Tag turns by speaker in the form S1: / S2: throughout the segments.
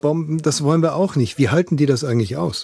S1: Bomben, das wollen wir auch nicht. Wie halten die das eigentlich aus?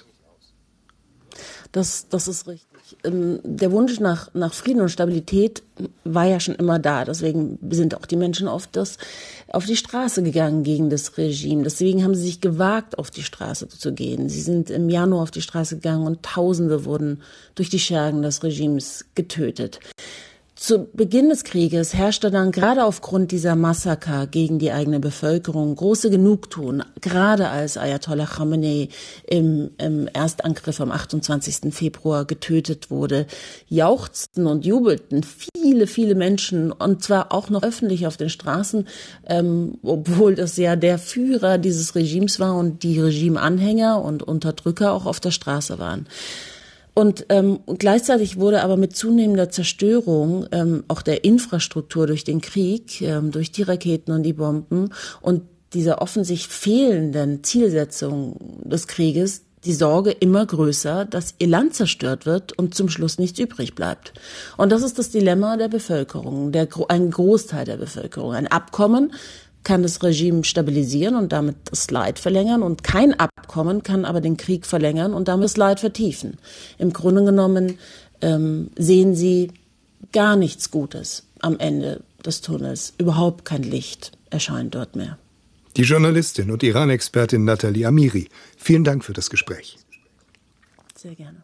S2: Das ist richtig. Der Wunsch nach Frieden und Stabilität war ja schon immer da. Deswegen sind auch die Menschen auf die Straße gegangen gegen das Regime. Deswegen haben sie sich gewagt, auf die Straße zu gehen. Sie sind im Januar auf die Straße gegangen und Tausende wurden durch die Schergen des Regimes getötet. Zu Beginn des Krieges herrschte dann gerade aufgrund dieser Massaker gegen die eigene Bevölkerung große Genugtuung, gerade als Ayatollah Khamenei im Erstangriff am 28. Februar getötet wurde, jauchzten und jubelten viele Menschen, und zwar auch noch öffentlich auf den Straßen, obwohl das ja der Führer dieses Regimes war und die Regimeanhänger und Unterdrücker auch auf der Straße waren. Und gleichzeitig wurde aber mit zunehmender Zerstörung auch der Infrastruktur durch den Krieg, durch die Raketen und die Bomben und dieser offensichtlich fehlenden Zielsetzung des Krieges die Sorge immer größer, dass ihr Land zerstört wird und zum Schluss nichts übrig bleibt. Und das ist das Dilemma der Bevölkerung, ein Großteil der Bevölkerung. Ein Abkommen kann das Regime stabilisieren und damit das Leid verlängern, und kein Abkommen kann aber den Krieg verlängern und damit das Leid vertiefen. Im Grunde genommen sehen sie gar nichts Gutes am Ende des Tunnels. Überhaupt kein Licht erscheint dort mehr.
S1: Die Journalistin und Iran-Expertin Nathalie Amiri, vielen Dank für das Gespräch.
S2: Sehr gerne.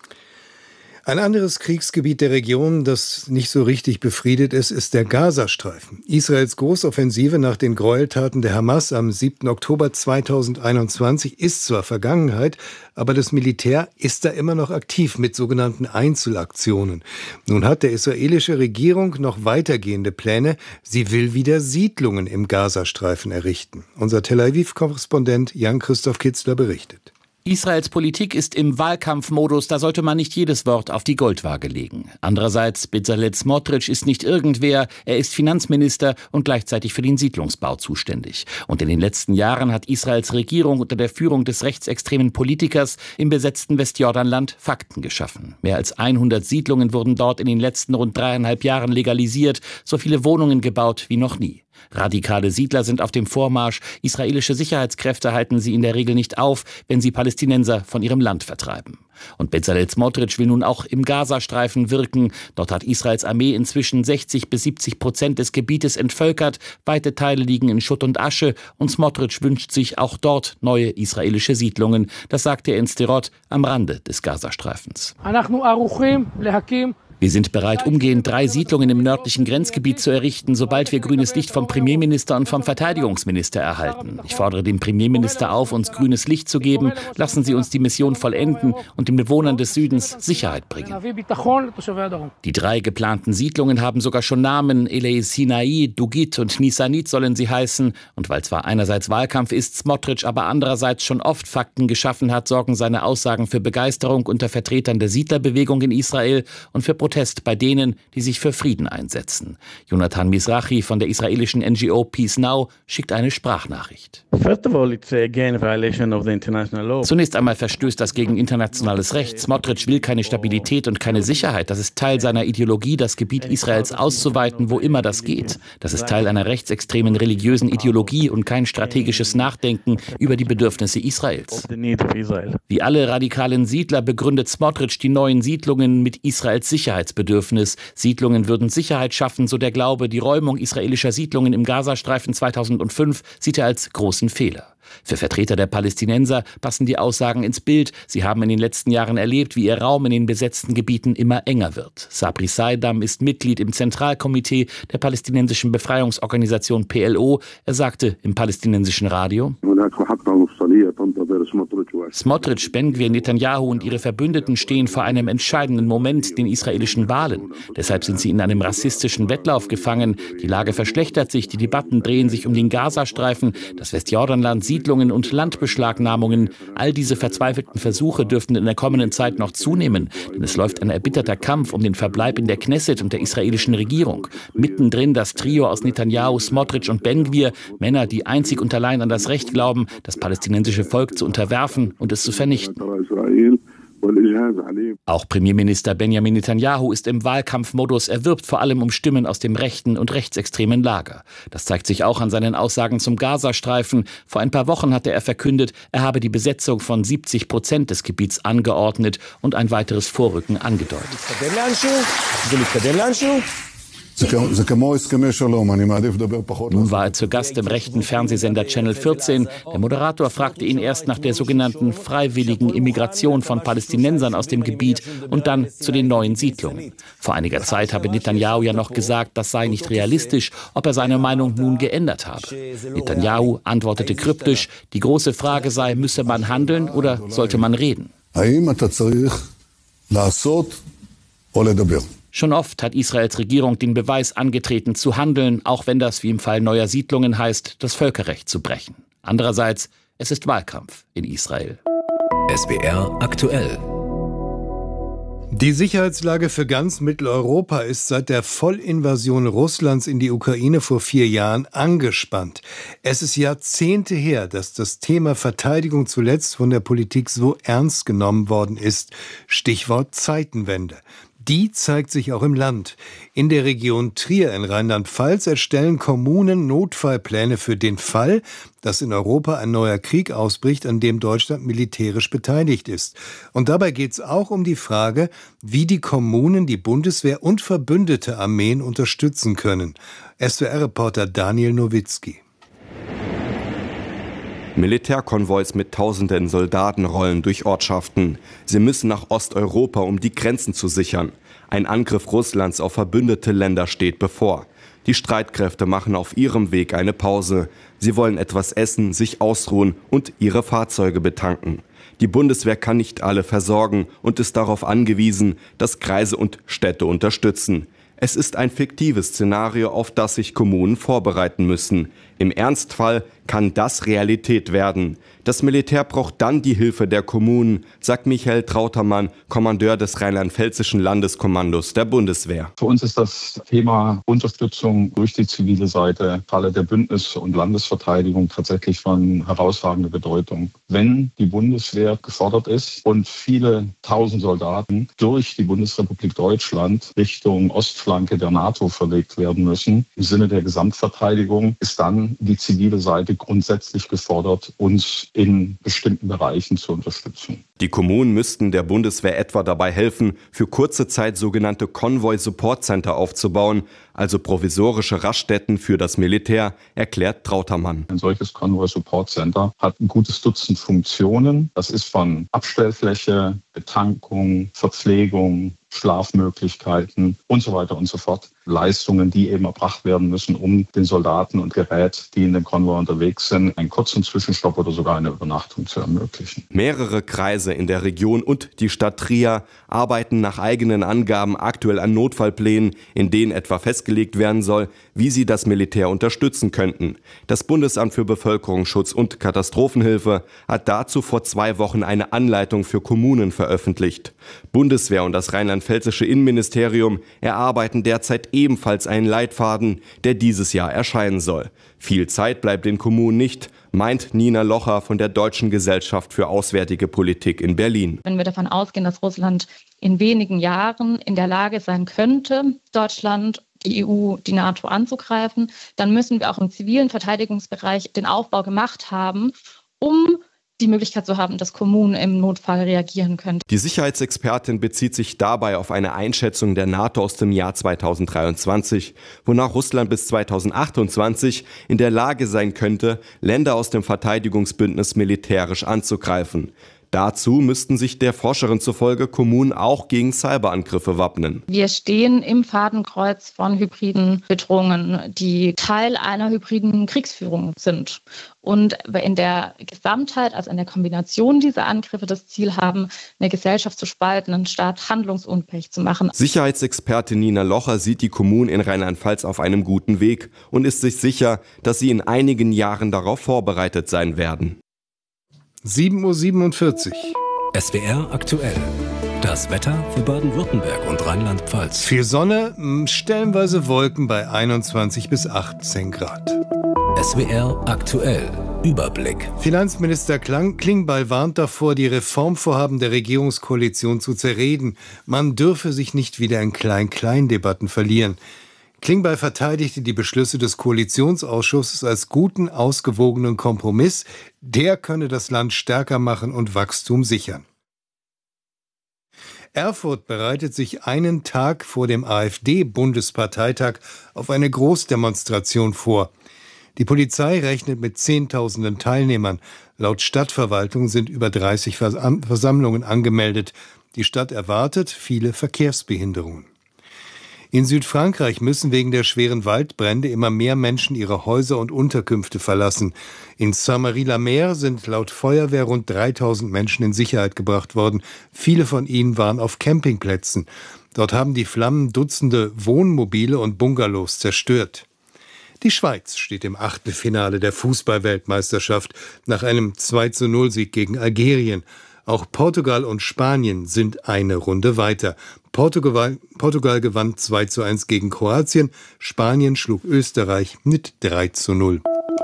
S1: Ein anderes Kriegsgebiet der Region, das nicht so richtig befriedet ist der Gazastreifen. Israels Großoffensive nach den Gräueltaten der Hamas am 7. Oktober 2021 ist zwar Vergangenheit, aber das Militär ist da immer noch aktiv mit sogenannten Einzelaktionen. Nun hat der israelische Regierung noch weitergehende Pläne. Sie will wieder Siedlungen im Gazastreifen errichten. Unser Tel Aviv-Korrespondent Jan-Christoph Kitzler berichtet.
S3: Israels Politik ist im Wahlkampfmodus, da sollte man nicht jedes Wort auf die Goldwaage legen. Andererseits, Bezalel Smotrich ist nicht irgendwer, er ist Finanzminister und gleichzeitig für den Siedlungsbau zuständig. Und in den letzten Jahren hat Israels Regierung unter der Führung des rechtsextremen Politikers im besetzten Westjordanland Fakten geschaffen. Mehr als 100 Siedlungen wurden dort in den letzten rund 3,5 Jahren legalisiert, so viele Wohnungen gebaut wie noch nie. Radikale Siedler sind auf dem Vormarsch. Israelische Sicherheitskräfte halten sie in der Regel nicht auf, wenn sie Palästinenser von ihrem Land vertreiben. Und Bezalel Smotrich will nun auch im Gazastreifen wirken. Dort hat Israels Armee inzwischen 60-70% des Gebietes entvölkert. Weite Teile liegen in Schutt und Asche. Und Smotrich wünscht sich auch dort neue israelische Siedlungen. Das sagte er in Sderot am Rande des Gazastreifens. Wir sind bereit, umgehend 3 Siedlungen im nördlichen Grenzgebiet zu errichten, sobald wir grünes Licht vom Premierminister und vom Verteidigungsminister erhalten. Ich fordere den Premierminister auf, uns grünes Licht zu geben. Lassen Sie uns die Mission vollenden und den Bewohnern des Südens Sicherheit bringen. Die 3 geplanten Siedlungen haben sogar schon Namen. Elei Sinai, Dugit und Nisanit sollen sie heißen. Und weil zwar einerseits Wahlkampf ist, Smotrich aber andererseits schon oft Fakten geschaffen hat, sorgen seine Aussagen für Begeisterung unter Vertretern der Siedlerbewegung in Israel und für Protest bei denen, die sich für Frieden einsetzen. Jonathan Mizrahi von der israelischen NGO Peace Now schickt eine Sprachnachricht. Zunächst einmal verstößt das gegen internationales Recht. Smotrich will keine Stabilität und keine Sicherheit. Das ist Teil seiner Ideologie, das Gebiet Israels auszuweiten, wo immer das geht. Das ist Teil einer rechtsextremen religiösen Ideologie und kein strategisches Nachdenken über die Bedürfnisse Israels. Wie alle radikalen Siedler begründet Smotrich die neuen Siedlungen mit Israels Sicherheitsbedürfnis. Siedlungen würden Sicherheit schaffen, so der Glaube. Die Räumung israelischer Siedlungen im Gazastreifen 2005 sieht er als großen Fehler. Für Vertreter der Palästinenser passen die Aussagen ins Bild. Sie haben in den letzten Jahren erlebt, wie ihr Raum in den besetzten Gebieten immer enger wird. Sabri Saidam ist Mitglied im Zentralkomitee der palästinensischen Befreiungsorganisation PLO. Er sagte im palästinensischen Radio: Smotrich, Ben-Gvir, Netanyahu und ihre Verbündeten stehen vor einem entscheidenden Moment, den israelischen Wahlen. Deshalb sind sie in einem rassistischen Wettlauf gefangen. Die Lage verschlechtert sich, die Debatten drehen sich um den Gazastreifen, das Westjordanland, Siedlungen und Landbeschlagnahmungen. All diese verzweifelten Versuche dürften in der kommenden Zeit noch zunehmen, denn es läuft ein erbitterter Kampf um den Verbleib in der Knesset und der israelischen Regierung. Mittendrin das Trio aus Netanyahu, Smotrich und Ben-Gvir, Männer, die einzig und allein an das Recht glauben, das palästinensische Volk zu unterwerfen und es zu vernichten. Auch Premierminister Benjamin Netanyahu ist im Wahlkampfmodus. Er wirbt vor allem um Stimmen aus dem rechten und rechtsextremen Lager. Das zeigt sich auch an seinen Aussagen zum Gazastreifen. Vor ein paar Wochen hatte er verkündet, er habe die Besetzung von 70% des Gebiets angeordnet und ein weiteres Vorrücken angedeutet. Nun war er zu Gast im rechten Fernsehsender Channel 14. Der Moderator fragte ihn erst nach der sogenannten freiwilligen Immigration von Palästinensern aus dem Gebiet und dann zu den neuen Siedlungen. Vor einiger Zeit habe Netanyahu ja noch gesagt, das sei nicht realistisch, ob er seine Meinung nun geändert habe. Netanyahu antwortete kryptisch, die große Frage sei, müsse man handeln oder sollte man reden? Schon oft hat Israels Regierung den Beweis angetreten zu handeln, auch wenn das, wie im Fall neuer Siedlungen heißt, das Völkerrecht zu brechen. Andererseits, es ist Wahlkampf in Israel.
S4: SWR aktuell.
S1: Die Sicherheitslage für ganz Mitteleuropa ist seit der Vollinvasion Russlands in die Ukraine vor 4 Jahren angespannt. Es ist Jahrzehnte her, dass das Thema Verteidigung zuletzt von der Politik so ernst genommen worden ist. Stichwort Zeitenwende. Die zeigt sich auch im Land. In der Region Trier in Rheinland-Pfalz erstellen Kommunen Notfallpläne für den Fall, dass in Europa ein neuer Krieg ausbricht, an dem Deutschland militärisch beteiligt ist. Und dabei geht es auch um die Frage, wie die Kommunen die Bundeswehr und verbündete Armeen unterstützen können. SWR-Reporter Daniel Nowitzki.
S5: Militärkonvois mit tausenden Soldaten rollen durch Ortschaften. Sie müssen nach Osteuropa, um die Grenzen zu sichern. Ein Angriff Russlands auf verbündete Länder steht bevor. Die Streitkräfte machen auf ihrem Weg eine Pause. Sie wollen etwas essen, sich ausruhen und ihre Fahrzeuge betanken. Die Bundeswehr kann nicht alle versorgen und ist darauf angewiesen, dass Kreise und Städte unterstützen. Es ist ein fiktives Szenario, auf das sich Kommunen vorbereiten müssen. Im Ernstfall kann das Realität werden. Das Militär braucht dann die Hilfe der Kommunen, sagt Michael Trautermann, Kommandeur des Rheinland-Pfälzischen Landeskommandos der Bundeswehr.
S6: Für uns ist das Thema Unterstützung durch die zivile Seite im Falle der Bündnis- und Landesverteidigung tatsächlich von herausragender Bedeutung. Wenn die Bundeswehr gefordert ist und viele tausend Soldaten durch die Bundesrepublik Deutschland Richtung Ostflanke der NATO verlegt werden müssen, im Sinne der Gesamtverteidigung, ist dann die zivile Seite grundsätzlich gefordert, uns in bestimmten Bereichen zu unterstützen.
S5: Die Kommunen müssten der Bundeswehr etwa dabei helfen, für kurze Zeit sogenannte Konvoi-Support-Center aufzubauen, also provisorische Raststätten für das Militär, erklärt Trautermann.
S6: Ein solches Konvoi-Support-Center hat ein gutes Dutzend Funktionen. Das ist von Abstellfläche, Betankung, Verpflegung, Schlafmöglichkeiten und so weiter und so fort. Leistungen, die eben erbracht werden müssen, um den Soldaten und Gerät, die in dem Konvoi unterwegs sind, einen kurzen Zwischenstopp oder sogar eine Übernachtung zu ermöglichen.
S5: Mehrere Kreise in der Region und die Stadt Trier arbeiten nach eigenen Angaben aktuell an Notfallplänen, in denen etwa festgelegt werden soll, wie sie das Militär unterstützen könnten. Das Bundesamt für Bevölkerungsschutz und Katastrophenhilfe hat dazu vor 2 Wochen eine Anleitung für Kommunen veröffentlicht. Bundeswehr und das Rheinland-Pfälzische Innenministerium erarbeiten derzeit ebenfalls einen Leitfaden, der dieses Jahr erscheinen soll. Viel Zeit bleibt den Kommunen nicht, meint Nina Locher von der Deutschen Gesellschaft für Auswärtige Politik in Berlin.
S7: Wenn wir davon ausgehen, dass Russland in wenigen Jahren in der Lage sein könnte, Deutschland, die EU, die NATO anzugreifen, dann müssen wir auch im zivilen Verteidigungsbereich den Aufbau gemacht haben, um die Möglichkeit zu haben, dass Kommunen im Notfall reagieren können.
S5: Die Sicherheitsexpertin bezieht sich dabei auf eine Einschätzung der NATO aus dem Jahr 2023, wonach Russland bis 2028 in der Lage sein könnte, Länder aus dem Verteidigungsbündnis militärisch anzugreifen. Dazu müssten sich der Forscherin zufolge Kommunen auch gegen Cyberangriffe wappnen.
S7: Wir stehen im Fadenkreuz von hybriden Bedrohungen, die Teil einer hybriden Kriegsführung sind. Und in der Gesamtheit, also in der Kombination dieser Angriffe, das Ziel haben, eine Gesellschaft zu spalten, einen Staat handlungsunfähig zu machen.
S5: Sicherheitsexpertin Nina Locher sieht die Kommunen in Rheinland-Pfalz auf einem guten Weg und ist sich sicher, dass sie in einigen Jahren darauf vorbereitet sein werden.
S1: 7:47 Uhr.
S4: SWR aktuell. Das Wetter für Baden-Württemberg und Rheinland-Pfalz.
S1: Viel Sonne, stellenweise Wolken bei 21 bis 18 Grad.
S4: SWR aktuell. Überblick.
S1: Finanzminister Klingbeil warnt davor, die Reformvorhaben der Regierungskoalition zu zerreden. Man dürfe sich nicht wieder in Klein-Klein-Debatten verlieren. Klingbeil verteidigte die Beschlüsse des Koalitionsausschusses als guten, ausgewogenen Kompromiss. Der könne das Land stärker machen und Wachstum sichern. Erfurt bereitet sich einen Tag vor dem AfD-Bundesparteitag auf eine Großdemonstration vor. Die Polizei rechnet mit Zehntausenden Teilnehmern. Laut Stadtverwaltung sind über 30 Versammlungen angemeldet. Die Stadt erwartet viele Verkehrsbehinderungen. In Südfrankreich müssen wegen der schweren Waldbrände immer mehr Menschen ihre Häuser und Unterkünfte verlassen. In Saint-Marie-la-Mer sind laut Feuerwehr rund 3000 Menschen in Sicherheit gebracht worden. Viele von ihnen waren auf Campingplätzen. Dort haben die Flammen Dutzende Wohnmobile und Bungalows zerstört. Die Schweiz steht im Achtelfinale der Fußball-Weltmeisterschaft nach einem 2:0-Sieg gegen Algerien. Auch Portugal und Spanien sind eine Runde weiter. Portugal gewann 2:1 gegen Kroatien. Spanien schlug Österreich mit 3:0.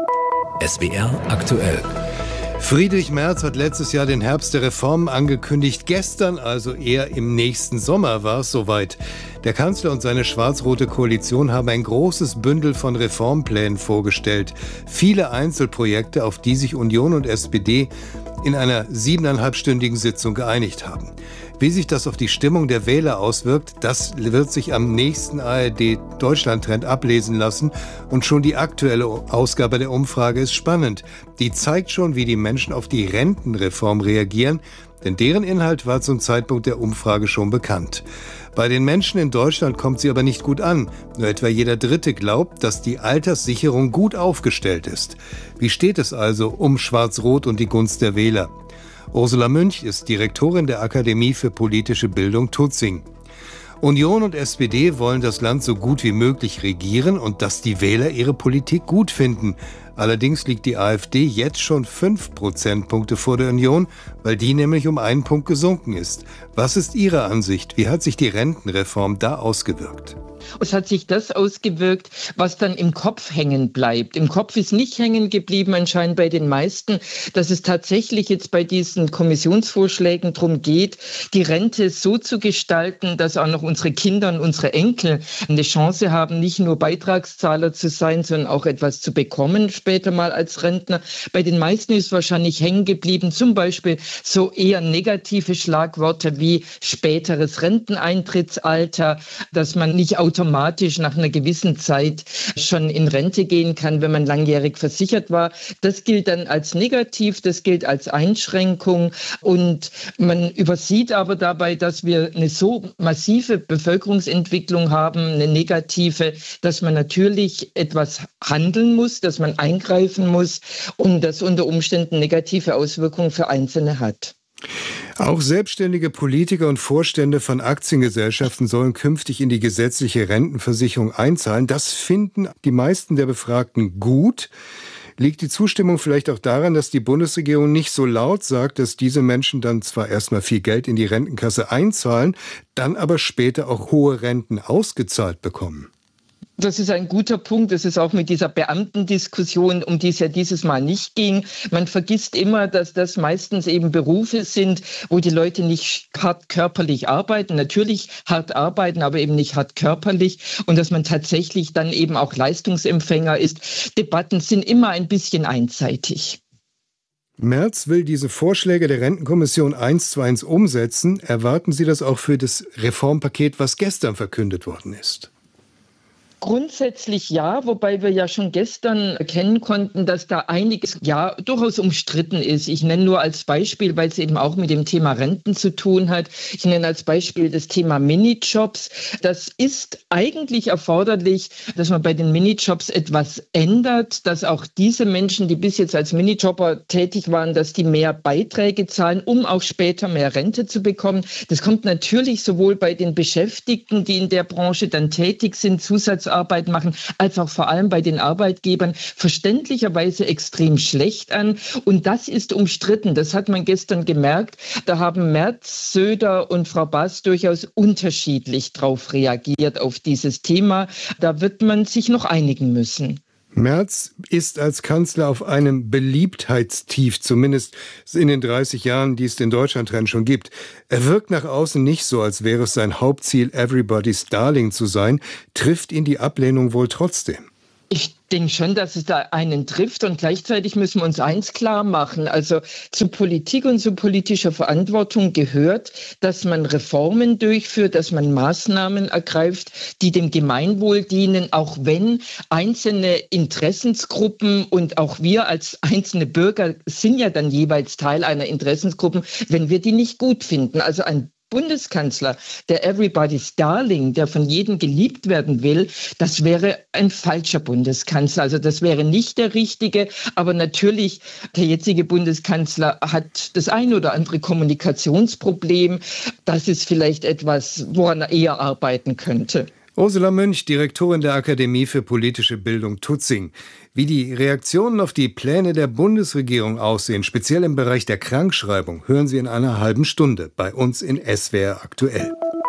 S4: SWR aktuell.
S1: Friedrich Merz hat letztes Jahr den Herbst der Reformen angekündigt. Gestern, also eher im nächsten Sommer, war es soweit. Der Kanzler und seine schwarz-rote Koalition haben ein großes Bündel von Reformplänen vorgestellt. Viele Einzelprojekte, auf die sich Union und SPD in einer 7,5-stündigen Sitzung geeinigt haben. Wie sich das auf die Stimmung der Wähler auswirkt, das wird sich am nächsten ARD-Deutschland-Trend ablesen lassen. Und schon die aktuelle Ausgabe der Umfrage ist spannend. Die zeigt schon, wie die Menschen auf die Rentenreform reagieren, denn deren Inhalt war zum Zeitpunkt der Umfrage schon bekannt. Bei den Menschen in Deutschland kommt sie aber nicht gut an. Nur etwa jeder Dritte glaubt, dass die Alterssicherung gut aufgestellt ist. Wie steht es also um Schwarz-Rot und die Gunst der Wähler? Ursula Münch ist Direktorin der Akademie für politische Bildung Tutzing. Union und SPD wollen das Land so gut wie möglich regieren und dass die Wähler ihre Politik gut finden. Allerdings liegt die AfD jetzt schon 5 Prozentpunkte vor der Union, weil die nämlich um einen Punkt gesunken ist. Was ist Ihre Ansicht? Wie hat sich die Rentenreform da ausgewirkt?
S8: Es hat sich das ausgewirkt, was dann im Kopf hängen bleibt. Im Kopf ist nicht hängen geblieben, anscheinend bei den meisten, dass es tatsächlich jetzt bei diesen Kommissionsvorschlägen darum geht, die Rente so zu gestalten, dass auch noch unsere Kinder und unsere Enkel eine Chance haben, nicht nur Beitragszahler zu sein, sondern auch etwas zu bekommen später mal als Rentner. Bei den meisten ist wahrscheinlich hängen geblieben, zum Beispiel so eher negative Schlagworte wie späteres Renteneintrittsalter, dass man nicht automatisch nach einer gewissen Zeit schon in Rente gehen kann, wenn man langjährig versichert war. Das gilt dann als negativ, das gilt als Einschränkung und man übersieht aber dabei, dass wir eine so massive Bevölkerungsentwicklung haben, eine negative, dass man natürlich etwas handeln muss, dass man eingreifen muss und das unter Umständen negative Auswirkungen für Einzelne hat.
S1: Auch selbstständige Politiker und Vorstände von Aktiengesellschaften sollen künftig in die gesetzliche Rentenversicherung einzahlen. Das finden die meisten der Befragten gut. Liegt die Zustimmung vielleicht auch daran, dass die Bundesregierung nicht so laut sagt, dass diese Menschen dann zwar erstmal viel Geld in die Rentenkasse einzahlen, dann aber später auch hohe Renten ausgezahlt bekommen?
S8: Das ist ein guter Punkt. Das ist auch mit dieser Beamtendiskussion, um die es ja dieses Mal nicht ging. Man vergisst immer, dass das meistens eben Berufe sind, wo die Leute nicht hart körperlich arbeiten. Natürlich hart arbeiten, aber eben nicht hart körperlich. Und dass man tatsächlich dann eben auch Leistungsempfänger ist. Debatten sind immer ein bisschen einseitig.
S1: Merz will diese Vorschläge der Rentenkommission 1:1 umsetzen. Erwarten Sie das auch für das Reformpaket, was gestern verkündet worden ist?
S8: Grundsätzlich ja, wobei wir ja schon gestern erkennen konnten, dass da einiges ja durchaus umstritten ist. Ich nenne nur als Beispiel, weil es eben auch mit dem Thema Renten zu tun hat. Ich nenne als Beispiel das Thema Minijobs. Das ist eigentlich erforderlich, dass man bei den Minijobs etwas ändert, dass auch diese Menschen, die bis jetzt als Minijobber tätig waren, dass die mehr Beiträge zahlen, um auch später mehr Rente zu bekommen. Das kommt natürlich sowohl bei den Beschäftigten, die in der Branche dann tätig sind, Zusatzarbeit machen, als auch vor allem bei den Arbeitgebern verständlicherweise extrem schlecht an. Und das ist umstritten. Das hat man gestern gemerkt. Da haben Merz, Söder und Frau Bass durchaus unterschiedlich drauf reagiert auf dieses Thema. Da wird man sich noch einigen müssen.
S1: Merz ist als Kanzler auf einem Beliebtheitstief, zumindest in den 30 Jahren, die es den Deutschlandtrend schon gibt. Er wirkt nach außen nicht so, als wäre es sein Hauptziel, Everybody's Darling zu sein. Trifft ihn die Ablehnung wohl trotzdem?
S8: Ich denke schon, dass es da einen trifft, und gleichzeitig müssen wir uns eins klar machen. Also zu Politik und zu politischer Verantwortung gehört, dass man Reformen durchführt, dass man Maßnahmen ergreift, die dem Gemeinwohl dienen, auch wenn einzelne Interessensgruppen, und auch wir als einzelne Bürger sind ja dann jeweils Teil einer Interessensgruppe, wenn wir die nicht gut finden. Also ein Bundeskanzler, der Everybody's Darling, der von jedem geliebt werden will, das wäre ein falscher Bundeskanzler. Also das wäre nicht der richtige. Aber natürlich, der jetzige Bundeskanzler hat das ein oder andere Kommunikationsproblem. Das ist vielleicht etwas, woran er eher arbeiten könnte.
S1: Ursula Münch, Direktorin der Akademie für politische Bildung Tutzing. Wie die Reaktionen auf die Pläne der Bundesregierung aussehen, speziell im Bereich der Krankschreibung, hören Sie in einer halben Stunde bei uns in SWR Aktuell.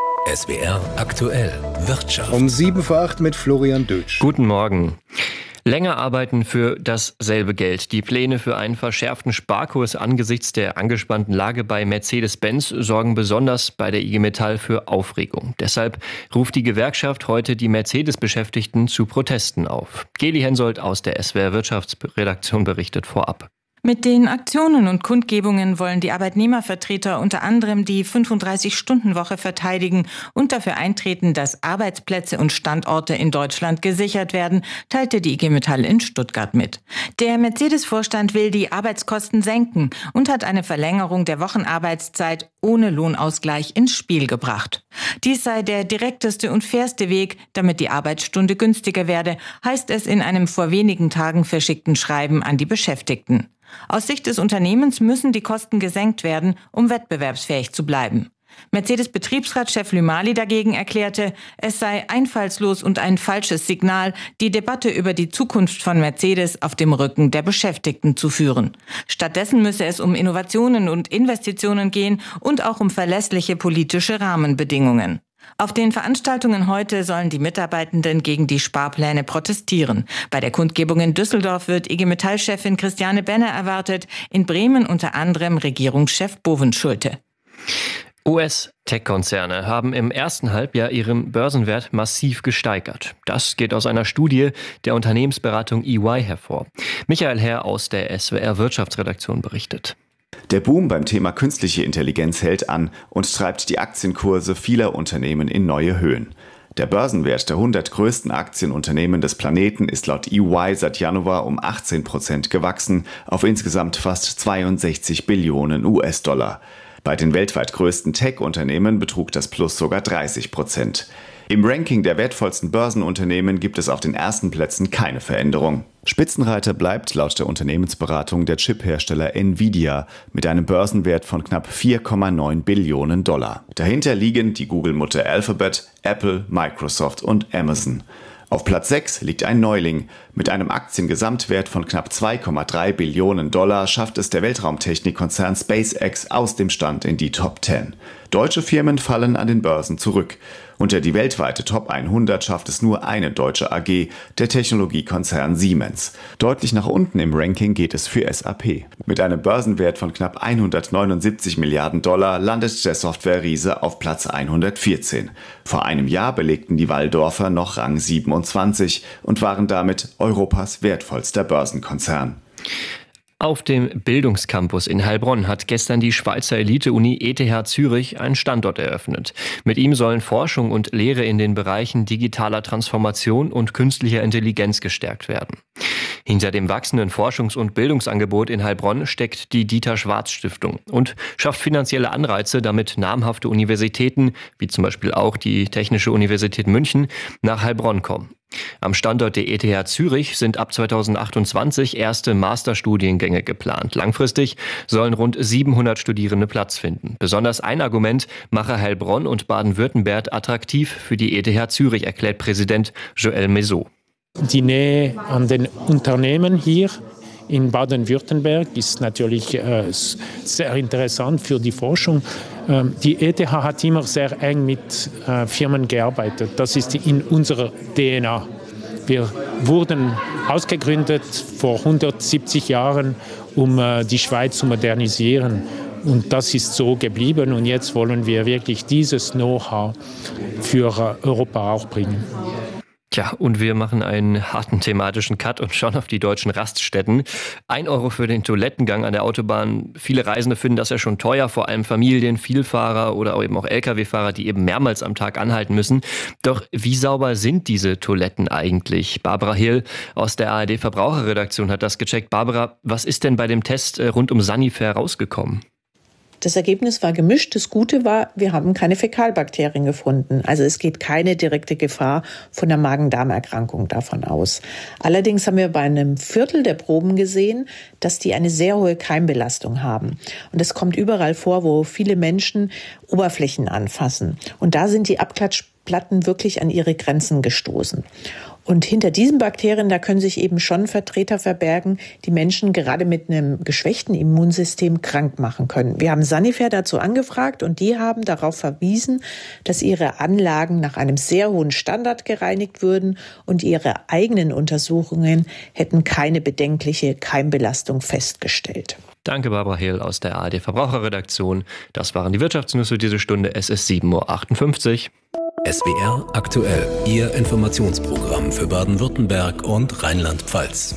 S4: SWR Aktuell Wirtschaft.
S1: Um 7:08 mit Florian Dötsch.
S9: Guten Morgen. Länger arbeiten für dasselbe Geld. Die Pläne für einen verschärften Sparkurs angesichts der angespannten Lage bei Mercedes-Benz sorgen besonders bei der IG Metall für Aufregung. Deshalb ruft die Gewerkschaft heute die Mercedes-Beschäftigten zu Protesten auf. Geli Hensoldt aus der SWR Wirtschaftsredaktion berichtet vorab.
S10: Mit den Aktionen und Kundgebungen wollen die Arbeitnehmervertreter unter anderem die 35-Stunden-Woche verteidigen und dafür eintreten, dass Arbeitsplätze und Standorte in Deutschland gesichert werden, teilte die IG Metall in Stuttgart mit. Der Mercedes-Vorstand will die Arbeitskosten senken und hat eine Verlängerung der Wochenarbeitszeit ohne Lohnausgleich ins Spiel gebracht. Dies sei der direkteste und fairste Weg, damit die Arbeitsstunde günstiger werde, heißt es in einem vor wenigen Tagen verschickten Schreiben an die Beschäftigten. Aus Sicht des Unternehmens müssen die Kosten gesenkt werden, um wettbewerbsfähig zu bleiben. Mercedes-Betriebsratschef Lümali dagegen erklärte, es sei einfallslos und ein falsches Signal, die Debatte über die Zukunft von Mercedes auf dem Rücken der Beschäftigten zu führen. Stattdessen müsse es um Innovationen und Investitionen gehen und auch um verlässliche politische Rahmenbedingungen. Auf den Veranstaltungen heute sollen die Mitarbeitenden gegen die Sparpläne protestieren. Bei der Kundgebung in Düsseldorf wird IG Metall-Chefin Christiane Benner erwartet, in Bremen unter anderem Regierungschef Bovenschulte.
S9: US-Tech-Konzerne haben im ersten Halbjahr ihren Börsenwert massiv gesteigert. Das geht aus einer Studie der Unternehmensberatung EY hervor. Michael Herr aus der SWR Wirtschaftsredaktion berichtet.
S11: Der Boom beim Thema künstliche Intelligenz hält an und treibt die Aktienkurse vieler Unternehmen in neue Höhen. Der Börsenwert der 100 größten Aktienunternehmen des Planeten ist laut EY seit Januar um 18% gewachsen auf insgesamt fast 62 Billionen US-Dollar. Bei den weltweit größten Tech-Unternehmen betrug das Plus sogar 30%. Im Ranking der wertvollsten Börsenunternehmen gibt es auf den ersten Plätzen keine Veränderung. Spitzenreiter bleibt laut der Unternehmensberatung der Chiphersteller Nvidia mit einem Börsenwert von knapp 4,9 Billionen Dollar. Dahinter liegen die Google-Mutter Alphabet, Apple, Microsoft und Amazon. Auf Platz 6 liegt ein Neuling. Mit einem Aktiengesamtwert von knapp 2,3 Billionen Dollar schafft es der Weltraumtechnikkonzern SpaceX aus dem Stand in die Top 10. Deutsche Firmen fallen an den Börsen zurück. Unter die weltweite Top 100 schafft es nur eine deutsche AG, der Technologiekonzern Siemens. Deutlich nach unten im Ranking geht es für SAP. Mit einem Börsenwert von knapp 179 Milliarden Dollar landet der Software-Riese auf Platz 114. Vor einem Jahr belegten die Walldorfer noch Rang 27 und waren damit Europas wertvollster Börsenkonzern.
S9: Auf dem Bildungscampus in Heilbronn hat gestern die Schweizer Elite-Uni ETH Zürich einen Standort eröffnet. Mit ihm sollen Forschung und Lehre in den Bereichen digitaler Transformation und künstlicher Intelligenz gestärkt werden. Hinter dem wachsenden Forschungs- und Bildungsangebot in Heilbronn steckt die Dieter-Schwarz-Stiftung und schafft finanzielle Anreize, damit namhafte Universitäten, wie zum Beispiel auch die Technische Universität München, nach Heilbronn kommen. Am Standort der ETH Zürich sind ab 2028 erste Masterstudiengänge geplant. Langfristig sollen rund 700 Studierende Platz finden. Besonders ein Argument mache Heilbronn und Baden-Württemberg attraktiv für die ETH Zürich, erklärt Präsident Joël Maisot.
S12: Die Nähe an den Unternehmen hier in Baden-Württemberg ist natürlich sehr interessant für die Forschung. Die ETH hat immer sehr eng mit Firmen gearbeitet. Das ist in unserer DNA. Wir wurden ausgegründet vor 170 Jahren, um die Schweiz zu modernisieren. Und das ist so geblieben und jetzt wollen wir wirklich dieses Know-how für Europa auch bringen.
S9: Tja, und wir machen einen harten thematischen Cut und schauen auf die deutschen Raststätten. 1 Euro für den Toilettengang an der Autobahn. Viele Reisende finden das ja schon teuer, vor allem Familien, Vielfahrer oder eben auch Lkw-Fahrer, die eben mehrmals am Tag anhalten müssen. Doch wie sauber sind diese Toiletten eigentlich? Barbara Hill aus der ARD-Verbraucherredaktion hat das gecheckt. Barbara, was ist denn bei dem Test rund um Sanifair rausgekommen?
S13: Das Ergebnis war gemischt. Das Gute war, wir haben keine Fäkalbakterien gefunden. Also es geht keine direkte Gefahr von der Magen-Darm-Erkrankung davon aus. Allerdings haben wir bei einem Viertel der Proben gesehen, dass die eine sehr hohe Keimbelastung haben. Und das kommt überall vor, wo viele Menschen Oberflächen anfassen. Und da sind die Abklatschplatten wirklich an ihre Grenzen gestoßen. Und hinter diesen Bakterien, da können sich eben schon Vertreter verbergen, die Menschen gerade mit einem geschwächten Immunsystem krank machen können. Wir haben Sanifair dazu angefragt und die haben darauf verwiesen, dass ihre Anlagen nach einem sehr hohen Standard gereinigt würden und ihre eigenen Untersuchungen hätten keine bedenkliche Keimbelastung festgestellt.
S9: Danke, Barbara Hill aus der ARD-Verbraucherredaktion. Das waren die Wirtschaftsnews für diese Stunde. Es ist 7.58 Uhr.
S4: SWR aktuell, Ihr Informationsprogramm für Baden-Württemberg und Rheinland-Pfalz.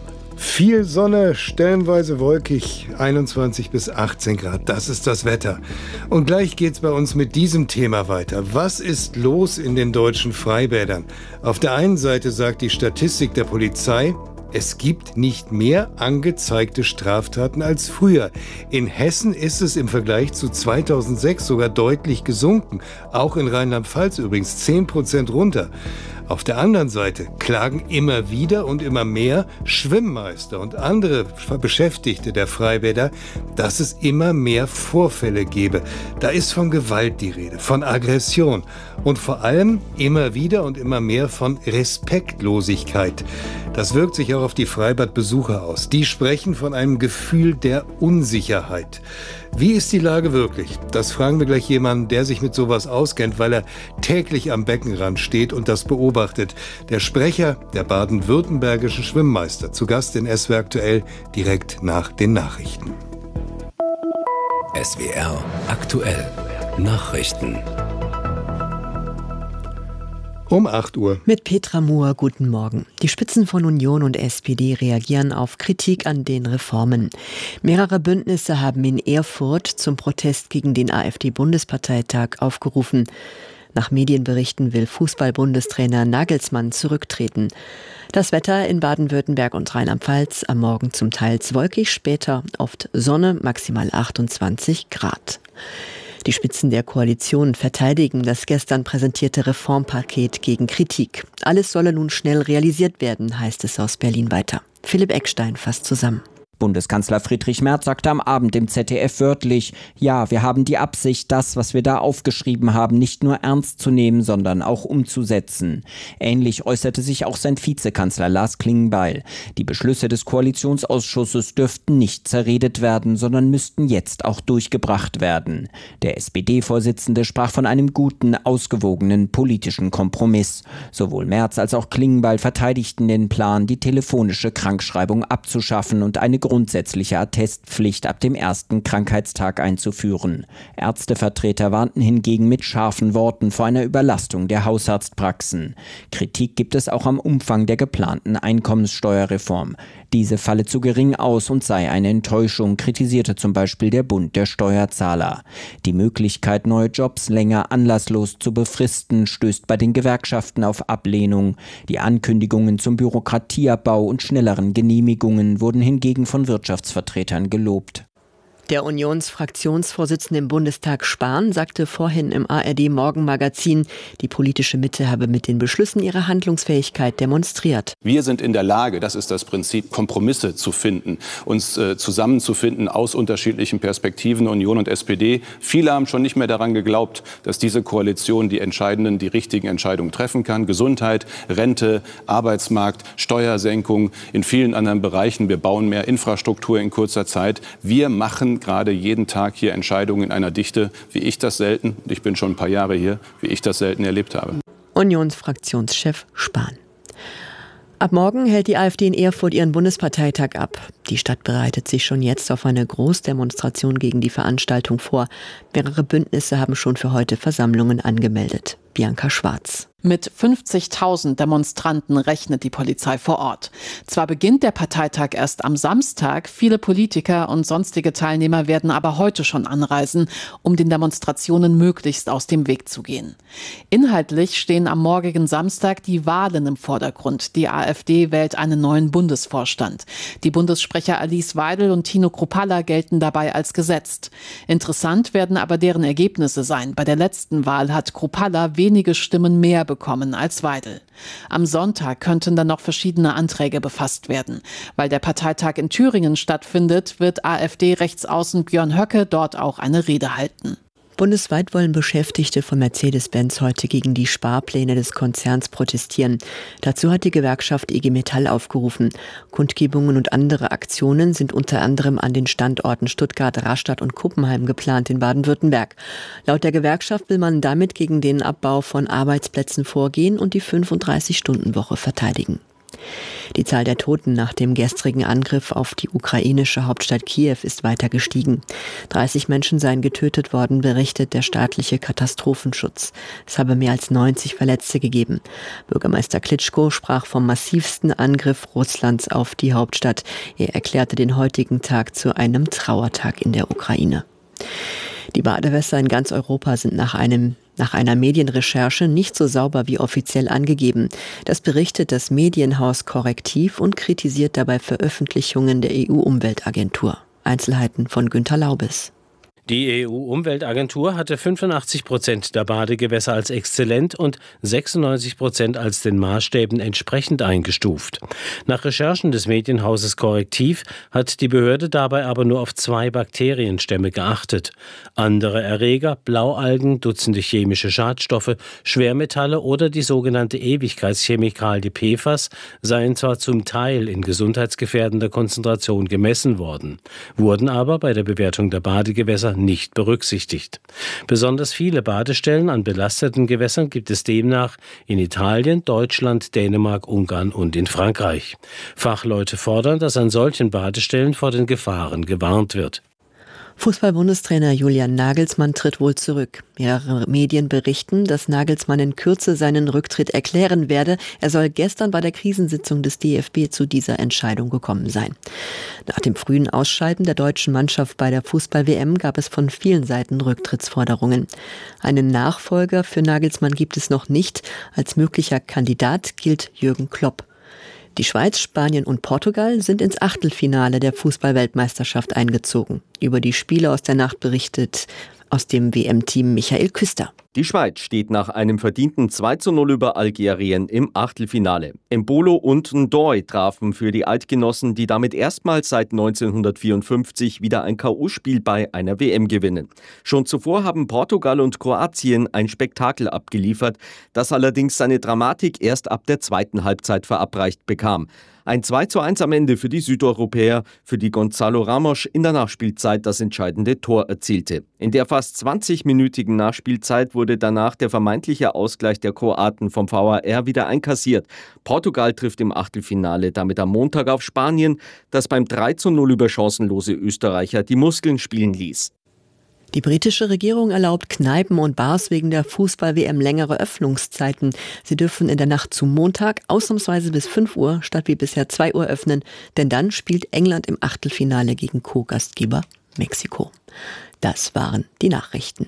S1: Viel Sonne, stellenweise wolkig, 21 bis 18 Grad, das ist das Wetter. Und gleich geht's bei uns mit diesem Thema weiter. Was ist los in den deutschen Freibädern? Auf der einen Seite sagt die Statistik der Polizei, es gibt nicht mehr angezeigte Straftaten als früher. In Hessen ist es im Vergleich zu 2006 sogar deutlich gesunken. Auch in Rheinland-Pfalz übrigens 10% runter. Auf der anderen Seite klagen immer wieder und immer mehr Schwimmmeister und andere Beschäftigte der Freibäder, dass es immer mehr Vorfälle gebe. Da ist von Gewalt die Rede, von Aggression und vor allem immer wieder und immer mehr von Respektlosigkeit. Das wirkt sich auch auf die Freibadbesucher aus. Die sprechen von einem Gefühl der Unsicherheit. Wie ist die Lage wirklich? Das fragen wir gleich jemanden, der sich mit sowas auskennt, weil er täglich am Beckenrand steht und das beobachtet. Der Sprecher der baden-württembergischen Schwimmmeister, zu Gast in SWR aktuell, direkt nach den Nachrichten.
S4: SWR aktuell Nachrichten.
S1: Um 8 Uhr.
S14: Mit Petra Mohr, guten Morgen. Die Spitzen von Union und SPD reagieren auf Kritik an den Reformen. Mehrere Bündnisse haben in Erfurt zum Protest gegen den AfD-Bundesparteitag aufgerufen. Nach Medienberichten will Fußball-Bundestrainer Nagelsmann zurücktreten. Das Wetter in Baden-Württemberg und Rheinland-Pfalz am Morgen zum Teil wolkig, später oft Sonne, maximal 28 Grad. Die Spitzen der Koalition verteidigen das gestern präsentierte Reformpaket gegen Kritik. Alles solle nun schnell realisiert werden, heißt es aus Berlin weiter. Philipp Eckstein fasst zusammen.
S15: Bundeskanzler Friedrich Merz sagte am Abend im ZDF wörtlich, ja, wir haben die Absicht, das, was wir da aufgeschrieben haben, nicht nur ernst zu nehmen, sondern auch umzusetzen. Ähnlich äußerte sich auch sein Vizekanzler Lars Klingbeil. Die Beschlüsse des Koalitionsausschusses dürften nicht zerredet werden, sondern müssten jetzt auch durchgebracht werden. Der SPD-Vorsitzende sprach von einem guten, ausgewogenen politischen Kompromiss. Sowohl Merz als auch Klingbeil verteidigten den Plan, die telefonische Krankschreibung abzuschaffen und eine grundsätzliche Attestpflicht ab dem ersten Krankheitstag einzuführen. Ärztevertreter warnten hingegen mit scharfen Worten vor einer Überlastung der Hausarztpraxen. Kritik gibt es auch am Umfang der geplanten Einkommenssteuerreform. Diese falle zu gering aus und sei eine Enttäuschung, kritisierte zum Beispiel der Bund der Steuerzahler. Die Möglichkeit, neue Jobs länger anlasslos zu befristen, stößt bei den Gewerkschaften auf Ablehnung. Die Ankündigungen zum Bürokratieabbau und schnelleren Genehmigungen wurden hingegen von Wirtschaftsvertretern gelobt.
S14: Der Unionsfraktionsvorsitzende im Bundestag Spahn sagte vorhin im ARD-Morgenmagazin, die politische Mitte habe mit den Beschlüssen ihre Handlungsfähigkeit demonstriert.
S16: Wir sind in der Lage, das ist das Prinzip, Kompromisse zu finden, uns zusammenzufinden aus unterschiedlichen Perspektiven, Union und SPD. Viele haben schon nicht mehr daran geglaubt, dass diese Koalition die richtigen Entscheidungen treffen kann. Gesundheit, Rente, Arbeitsmarkt, Steuersenkung, in vielen anderen Bereichen. Wir bauen mehr Infrastruktur in kurzer Zeit. Wir machen gerade jeden Tag hier Entscheidungen in einer Dichte, wie ich das selten, und ich bin schon ein paar Jahre hier, wie ich das selten erlebt habe.
S14: Unionsfraktionschef Spahn. Ab morgen hält die AfD in Erfurt ihren Bundesparteitag ab. Die Stadt bereitet sich schon jetzt auf eine Großdemonstration gegen die Veranstaltung vor. Mehrere Bündnisse haben schon für heute Versammlungen angemeldet. Bianca Schwarz.
S17: Mit 50.000 Demonstranten rechnet die Polizei vor Ort. Zwar beginnt der Parteitag erst am Samstag, viele Politiker und sonstige Teilnehmer werden aber heute schon anreisen, um den Demonstrationen möglichst aus dem Weg zu gehen. Inhaltlich stehen am morgigen Samstag die Wahlen im Vordergrund. Die AfD wählt einen neuen Bundesvorstand. Die Bundessprecher Alice Weidel und Tino Kruppalla gelten dabei als gesetzt. Interessant werden aber deren Ergebnisse sein. Bei der letzten Wahl hat Kruppalla wenige Stimmen mehr bekommen als Weidel. Am Sonntag könnten dann noch verschiedene Anträge befasst werden. Weil der Parteitag in Thüringen stattfindet, wird AfD-Rechtsaußen Björn Höcke dort auch eine Rede halten.
S14: Bundesweit wollen Beschäftigte von Mercedes-Benz heute gegen die Sparpläne des Konzerns protestieren. Dazu hat die Gewerkschaft IG Metall aufgerufen. Kundgebungen und andere Aktionen sind unter anderem an den Standorten Stuttgart, Rastatt und Kuppenheim geplant in Baden-Württemberg. Laut der Gewerkschaft will man damit gegen den Abbau von Arbeitsplätzen vorgehen und die 35-Stunden-Woche verteidigen. Die Zahl der Toten nach dem gestrigen Angriff auf die ukrainische Hauptstadt Kiew ist weiter gestiegen. 30 Menschen seien getötet worden, berichtet der staatliche Katastrophenschutz. Es habe mehr als 90 Verletzte gegeben. Bürgermeister Klitschko sprach vom massivsten Angriff Russlands auf die Hauptstadt. Er erklärte den heutigen Tag zu einem Trauertag in der Ukraine. Die Badewässer in ganz Europa sind nach einer Medienrecherche nicht so sauber wie offiziell angegeben. Das berichtet das Medienhaus Correctiv und kritisiert dabei Veröffentlichungen der EU-Umweltagentur. Einzelheiten von Günter Laubes.
S18: Die EU-Umweltagentur hatte 85% der Badegewässer als exzellent und 96% als den Maßstäben entsprechend eingestuft. Nach Recherchen des Medienhauses Correctiv hat die Behörde dabei aber nur auf 2 Bakterienstämme geachtet. Andere Erreger, Blaualgen, Dutzende chemische Schadstoffe, Schwermetalle oder die sogenannte Ewigkeitschemikalie PFAS seien zwar zum Teil in gesundheitsgefährdender Konzentration gemessen worden, wurden aber bei der Bewertung der Badegewässer nicht berücksichtigt. Besonders viele Badestellen an belasteten Gewässern gibt es demnach in Italien, Deutschland, Dänemark, Ungarn und in Frankreich. Fachleute fordern, dass an solchen Badestellen vor den Gefahren gewarnt wird.
S14: Fußball-Bundestrainer Julian Nagelsmann tritt wohl zurück. Mehrere Medien berichten, dass Nagelsmann in Kürze seinen Rücktritt erklären werde. Er soll gestern bei der Krisensitzung des DFB zu dieser Entscheidung gekommen sein. Nach dem frühen Ausscheiden der deutschen Mannschaft bei der Fußball-WM gab es von vielen Seiten Rücktrittsforderungen. Einen Nachfolger für Nagelsmann gibt es noch nicht. Als möglicher Kandidat gilt Jürgen Klopp. Die Schweiz, Spanien und Portugal sind ins Achtelfinale der Fußball-Weltmeisterschaft eingezogen. Über die Spiele aus der Nacht berichtet aus dem WM-Team Michael Küster.
S19: Die Schweiz steht nach einem verdienten 2:0 über Algerien im Achtelfinale. Embolo und Ndoye trafen für die Eidgenossen, die damit erstmals seit 1954 wieder ein K.O.-Spiel bei einer WM gewinnen. Schon zuvor haben Portugal und Kroatien ein Spektakel abgeliefert, das allerdings seine Dramatik erst ab der zweiten Halbzeit verabreicht bekam. Ein 2:1 am Ende für die Südeuropäer, für die Gonzalo Ramos in der Nachspielzeit das entscheidende Tor erzielte. In der fast 20-minütigen Nachspielzeit wurde danach der vermeintliche Ausgleich der Kroaten vom VAR wieder einkassiert. Portugal trifft im Achtelfinale damit am Montag auf Spanien, das beim 3:0 über chancenlose Österreicher die Muskeln spielen ließ.
S14: Die britische Regierung erlaubt Kneipen und Bars wegen der Fußball-WM längere Öffnungszeiten. Sie dürfen in der Nacht zu Montag ausnahmsweise bis 5 Uhr statt wie bisher 2 Uhr öffnen, denn dann spielt England im Achtelfinale gegen Co-Gastgeber Mexiko. Das waren die Nachrichten.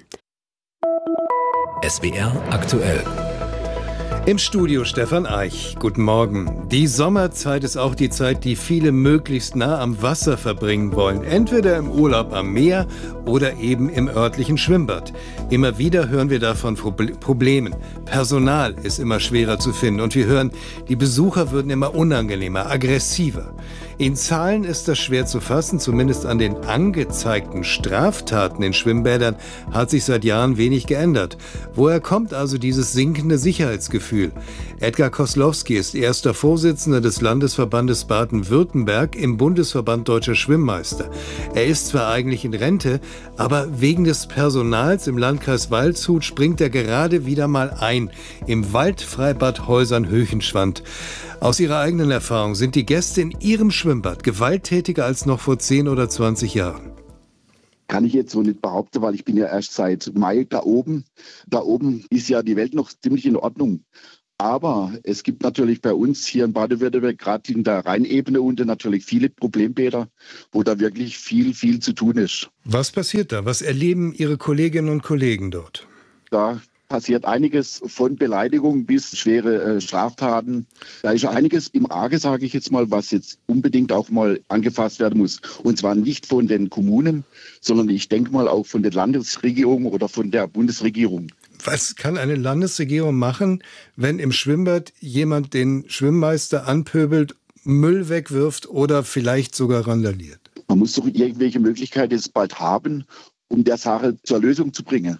S4: SWR aktuell.
S1: Im Studio Stefan Eich. Guten Morgen. Die Sommerzeit ist auch die Zeit, die viele möglichst nah am Wasser verbringen wollen. Entweder im Urlaub am Meer oder eben im örtlichen Schwimmbad. Immer wieder hören wir davon Problemen. Personal ist immer schwerer zu finden und wir hören, die Besucher würden immer unangenehmer, aggressiver. In Zahlen ist das schwer zu fassen, zumindest an den angezeigten Straftaten in Schwimmbädern hat sich seit Jahren wenig geändert. Woher kommt also dieses sinkende Sicherheitsgefühl? Edgar Koslowski ist erster Vorsitzender des Landesverbandes Baden-Württemberg im Bundesverband Deutscher Schwimmmeister. Er ist zwar eigentlich in Rente, aber wegen des Personals im Landkreis Waldshut springt er gerade wieder mal ein im Waldfreibad Häusern-Höchenschwand. Aus Ihrer eigenen Erfahrung, sind die Gäste in Ihrem Schwimmbad gewalttätiger als noch vor 10 oder 20 Jahren?
S20: Kann ich jetzt so nicht behaupten, weil ich bin ja erst seit Mai da oben. Da oben ist ja die Welt noch ziemlich in Ordnung. Aber es gibt natürlich bei uns hier in Baden-Württemberg, gerade in der Rheinebene unten, natürlich viele Problembäder, wo da wirklich viel zu tun ist.
S1: Was passiert da? Was erleben Ihre Kolleginnen und Kollegen dort?
S20: Da passiert einiges von Beleidigung bis schwere Straftaten. Da ist einiges im Arge, sage ich jetzt mal, was jetzt unbedingt auch mal angefasst werden muss. Und zwar nicht von den Kommunen, sondern ich denke mal auch von der Landesregierung oder von der Bundesregierung.
S1: Was kann eine Landesregierung machen, wenn im Schwimmbad jemand den Schwimmmeister anpöbelt, Müll wegwirft oder vielleicht sogar randaliert?
S20: Man muss doch irgendwelche Möglichkeiten jetzt bald haben, um der Sache zur Lösung zu bringen.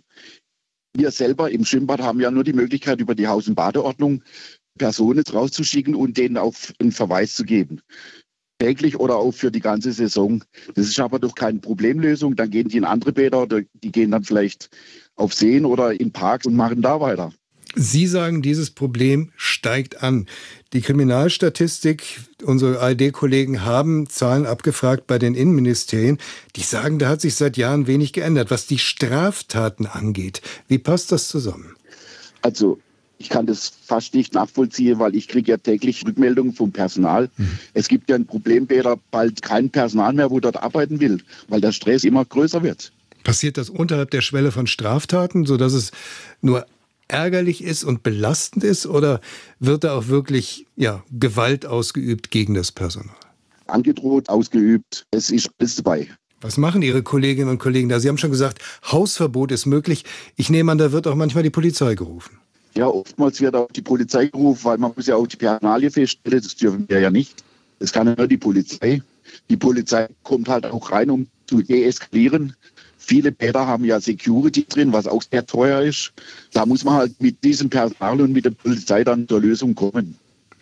S20: Wir selber im Schwimmbad haben ja nur die Möglichkeit, über die Haus- und Badeordnung Personen rauszuschicken und denen auch einen Verweis zu geben. Täglich oder auch für die ganze Saison. Das ist aber doch keine Problemlösung. Dann gehen die in andere Bäder oder die gehen dann vielleicht auf Seen oder in Parks und machen da weiter.
S1: Sie sagen, dieses Problem steigt an. Die Kriminalstatistik, unsere ARD-Kollegen haben Zahlen abgefragt bei den Innenministerien. Die sagen, da hat sich seit Jahren wenig geändert, was die Straftaten angeht. Wie passt das zusammen?
S20: Also ich kann das fast nicht nachvollziehen, weil ich kriege ja täglich Rückmeldungen vom Personal. Es gibt ja in Problembädern bald kein Personal mehr, wo dort arbeiten will, weil der Stress immer größer wird.
S1: Passiert das unterhalb der Schwelle von Straftaten, sodass es nur ärgerlich ist und belastend ist, oder wird da auch wirklich Gewalt ausgeübt gegen das Personal?
S20: Angedroht, ausgeübt, es ist alles dabei.
S1: Was machen Ihre Kolleginnen und Kollegen da? Sie haben schon gesagt, Hausverbot ist möglich. Ich nehme an, da wird auch manchmal die Polizei gerufen.
S20: Ja, oftmals wird auch die Polizei gerufen, weil man muss ja auch die Personalie feststellen, das dürfen wir ja nicht. Das kann ja nur die Polizei. Die Polizei kommt halt auch rein, um zu deeskalieren. Viele Bäder haben ja Security drin, was auch sehr teuer ist. Da muss man halt mit diesem Personal und mit der Polizei dann zur Lösung kommen.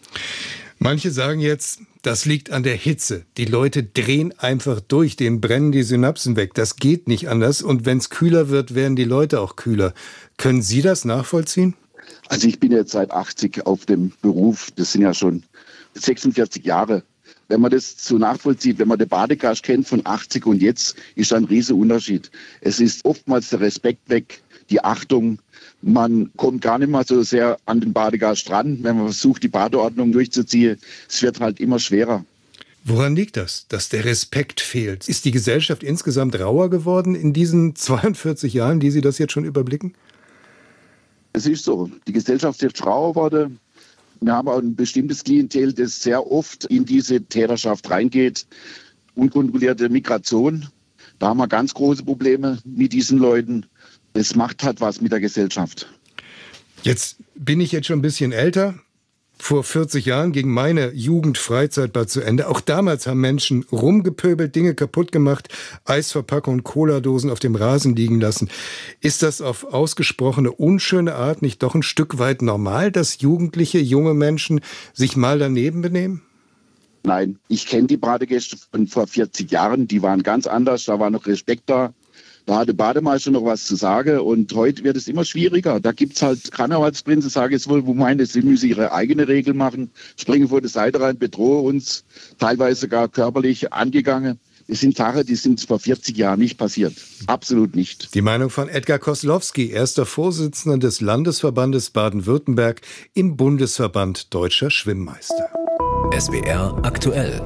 S1: Manche sagen jetzt, das liegt an der Hitze. Die Leute drehen einfach durch, denen brennen die Synapsen weg. Das geht nicht anders. Und wenn es kühler wird, werden die Leute auch kühler. Können Sie das nachvollziehen?
S20: Also ich bin jetzt seit 80 auf dem Beruf. Das sind ja schon 46 Jahre. Wenn man das so nachvollzieht, wenn man den Badegast kennt von 80 und jetzt, ist ein riesiger Unterschied. Es ist oftmals der Respekt weg, die Achtung. Man kommt gar nicht mal so sehr an den Badegast ran, wenn man versucht, die Badeordnung durchzuziehen. Es wird halt immer schwerer.
S1: Woran liegt das, dass der Respekt fehlt? Ist die Gesellschaft insgesamt rauer geworden in diesen 42 Jahren, die Sie das jetzt schon überblicken?
S20: Es ist so. Die Gesellschaft ist rauer geworden. Wir haben auch ein bestimmtes Klientel, das sehr oft in diese Täterschaft reingeht. Unkontrollierte Migration. Da haben wir ganz große Probleme mit diesen Leuten. Es macht halt was mit der Gesellschaft.
S1: Jetzt bin ich jetzt schon ein bisschen älter. Vor 40 Jahren ging meine Jugendfreizeit bald zu Ende. Auch damals haben Menschen rumgepöbelt, Dinge kaputt gemacht, Eisverpackungen und Cola-Dosen auf dem Rasen liegen lassen. Ist das auf ausgesprochene unschöne Art nicht doch ein Stück weit normal, dass Jugendliche, junge Menschen sich mal daneben benehmen?
S20: Nein, ich kenne die Badegäste von vor 40 Jahren. Die waren ganz anders, da war noch Respekt da. Da hat der Bademeister noch was zu sagen und heute wird es immer schwieriger. Da gibt es halt Karnevalsprinzen, sage ich wohl, wo meinen, sie müssen ihre eigene Regel machen, springen vor der Seite rein, bedrohen uns, teilweise sogar körperlich angegangen. Das sind Sachen, die sind vor 40 Jahren nicht passiert. Absolut nicht.
S1: Die Meinung von Edgar Koslowski, erster Vorsitzender des Landesverbandes Baden-Württemberg im Bundesverband Deutscher Schwimmmeister.
S4: SWR aktuell.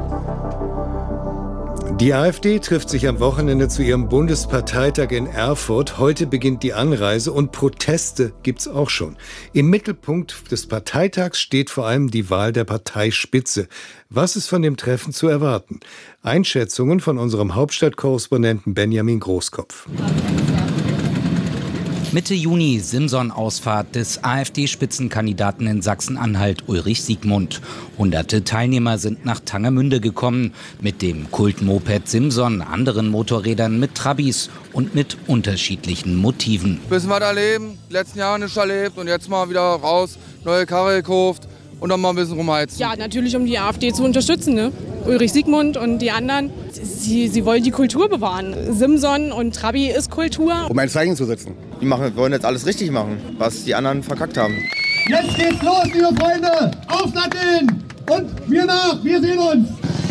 S1: Die AfD trifft sich am Wochenende zu ihrem Bundesparteitag in Erfurt. Heute beginnt die Anreise und Proteste gibt's auch schon. Im Mittelpunkt des Parteitags steht vor allem die Wahl der Parteispitze. Was ist von dem Treffen zu erwarten? Einschätzungen von unserem Hauptstadtkorrespondenten Benjamin Großkopf.
S21: Mitte Juni Simson-Ausfahrt des AfD-Spitzenkandidaten in Sachsen-Anhalt Ulrich Siegmund. Hunderte Teilnehmer sind nach Tangermünde gekommen. Mit dem Kultmoped Simson, anderen Motorrädern mit Trabis und mit unterschiedlichen Motiven.
S22: Bisschen was erleben, die letzten Jahre nicht erlebt und jetzt mal wieder raus, neue Karre gekauft und dann mal ein bisschen rumheizen.
S23: Ja, natürlich, um die AfD zu unterstützen, ne? Ulrich Siegmund und die anderen. Sie wollen die Kultur bewahren. Simson und Trabi ist Kultur.
S24: Um ein Zeichen zu setzen. Die wollen jetzt alles richtig machen, was die anderen verkackt haben.
S2: Jetzt geht's los, liebe Freunde. Aufsatteln und wir nach. Wir sehen uns.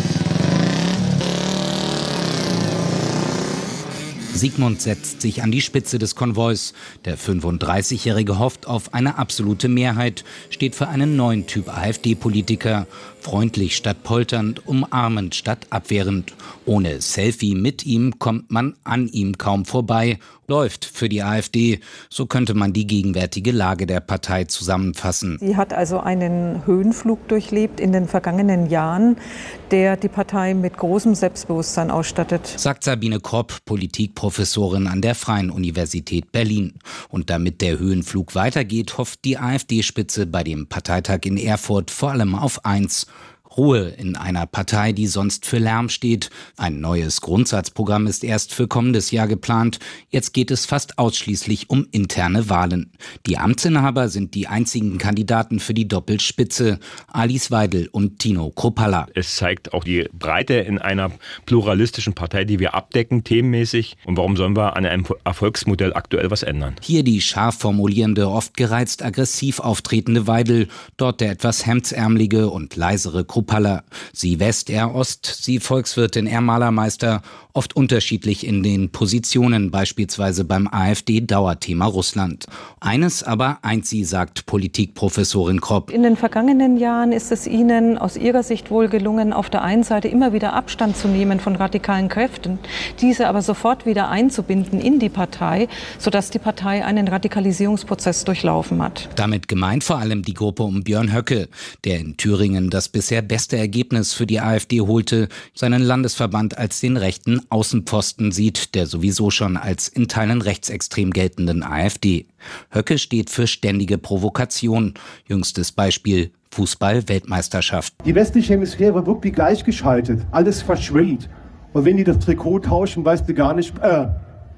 S21: Sigmund setzt sich an die Spitze des Konvois. Der 35-Jährige hofft auf eine absolute Mehrheit, steht für einen neuen Typ AfD-Politiker. Freundlich statt polternd, umarmend statt abwehrend. Ohne Selfie mit ihm kommt man an ihm kaum vorbei. Läuft für die AfD. So könnte man die gegenwärtige Lage der Partei zusammenfassen.
S3: Sie hat also einen Höhenflug durchlebt in den vergangenen Jahren, der die Partei mit großem Selbstbewusstsein ausstattet.
S21: Sagt Sabine Kropp, Politikprofessorin an der Freien Universität Berlin. Und damit der Höhenflug weitergeht, hofft die AfD-Spitze bei dem Parteitag in Erfurt vor allem auf eins: Ruhe in einer Partei, die sonst für Lärm steht. Ein neues Grundsatzprogramm ist erst für kommendes Jahr geplant. Jetzt geht es fast ausschließlich um interne Wahlen. Die Amtsinhaber sind die einzigen Kandidaten für die Doppelspitze: Alice Weidel und Tino Kruppalla.
S6: Es zeigt auch die Breite in einer pluralistischen Partei, die wir abdecken, themenmäßig. Und warum sollen wir an einem Erfolgsmodell aktuell was ändern?
S21: Hier die scharf formulierende, oft gereizt aggressiv auftretende Weidel, dort der etwas hemdsärmelige und leisere Kruppalla. Sie West, er Ost, sie Volkswirtin, er Malermeister, oft unterschiedlich in den Positionen, beispielsweise beim AfD-Dauerthema Russland. Eines aber eint sie, sagt Politikprofessorin Kropp.
S3: In den vergangenen Jahren ist es Ihnen aus Ihrer Sicht wohl gelungen, auf der einen Seite immer wieder Abstand zu nehmen von radikalen Kräften, diese aber sofort wieder einzubinden in die Partei, sodass die Partei einen Radikalisierungsprozess durchlaufen hat.
S21: Damit gemeint vor allem die Gruppe um Björn Höcke, der in Thüringen das bisher beste Ergebnis für die AfD holte, seinen Landesverband als den rechten Außenposten sieht, der sowieso schon als in Teilen rechtsextrem geltenden AfD. Höcke steht für ständige Provokation. Jüngstes Beispiel: Fußball-Weltmeisterschaft.
S2: Die westliche Hemisphäre war wirklich gleichgeschaltet, alles verschwillt. Und wenn die das Trikot tauschen, weißt du gar nicht, ihr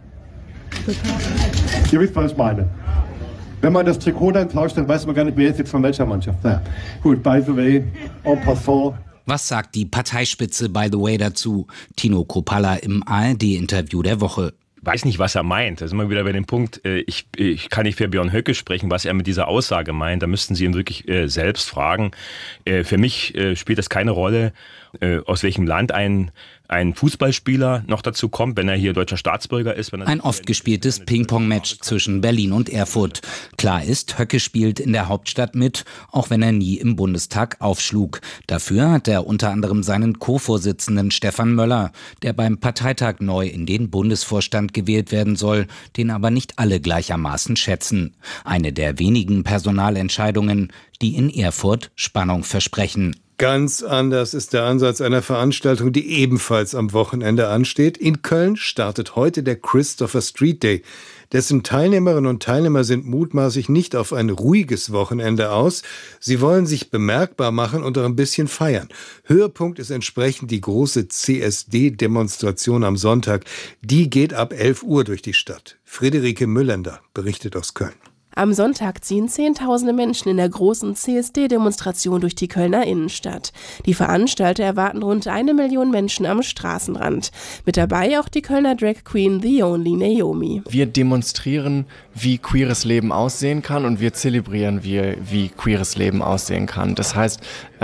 S2: wisst, was ich meine. Wenn man das Trikot dann tauscht, dann weiß man gar nicht, wer ist jetzt von welcher Mannschaft. Ja. Gut, by the way, en passant.
S21: Was sagt die Parteispitze by the way dazu? Tino Kruppalla im ARD-Interview der Woche.
S6: Weiß nicht, was er meint. Da sind wir wieder bei dem Punkt, ich kann nicht für Björn Höcke sprechen, was er mit dieser Aussage meint. Da müssten Sie ihn wirklich selbst fragen. Für mich spielt das keine Rolle, aus welchem Land ein Fußballspieler noch dazu kommt, wenn er hier deutscher Staatsbürger ist.
S21: Ein oft gespieltes Ping-Pong-Match zwischen Berlin und Erfurt. Klar ist, Höcke spielt in der Hauptstadt mit, auch wenn er nie im Bundestag aufschlug. Dafür hat er unter anderem seinen Co-Vorsitzenden Stefan Möller, der beim Parteitag neu in den Bundesvorstand gewählt werden soll, den aber nicht alle gleichermaßen schätzen. Eine der wenigen Personalentscheidungen, die in Erfurt Spannung versprechen.
S1: Ganz anders ist der Ansatz einer Veranstaltung, die ebenfalls am Wochenende ansteht. In Köln startet heute der Christopher Street Day. Dessen Teilnehmerinnen und Teilnehmer sind mutmaßlich nicht auf ein ruhiges Wochenende aus. Sie wollen sich bemerkbar machen und auch ein bisschen feiern. Höhepunkt ist entsprechend die große CSD-Demonstration am Sonntag. Die geht ab 11 Uhr durch die Stadt. Friederike Müllender berichtet aus Köln.
S24: Am Sonntag ziehen Zehntausende Menschen in der großen CSD-Demonstration durch die Kölner Innenstadt. Die Veranstalter erwarten rund 1 Million Menschen am Straßenrand. Mit dabei auch die Kölner Drag Queen The Only Naomi.
S25: Wir demonstrieren, wie queeres Leben aussehen kann, und wir zelebrieren, wie queeres Leben aussehen kann. Das heißt,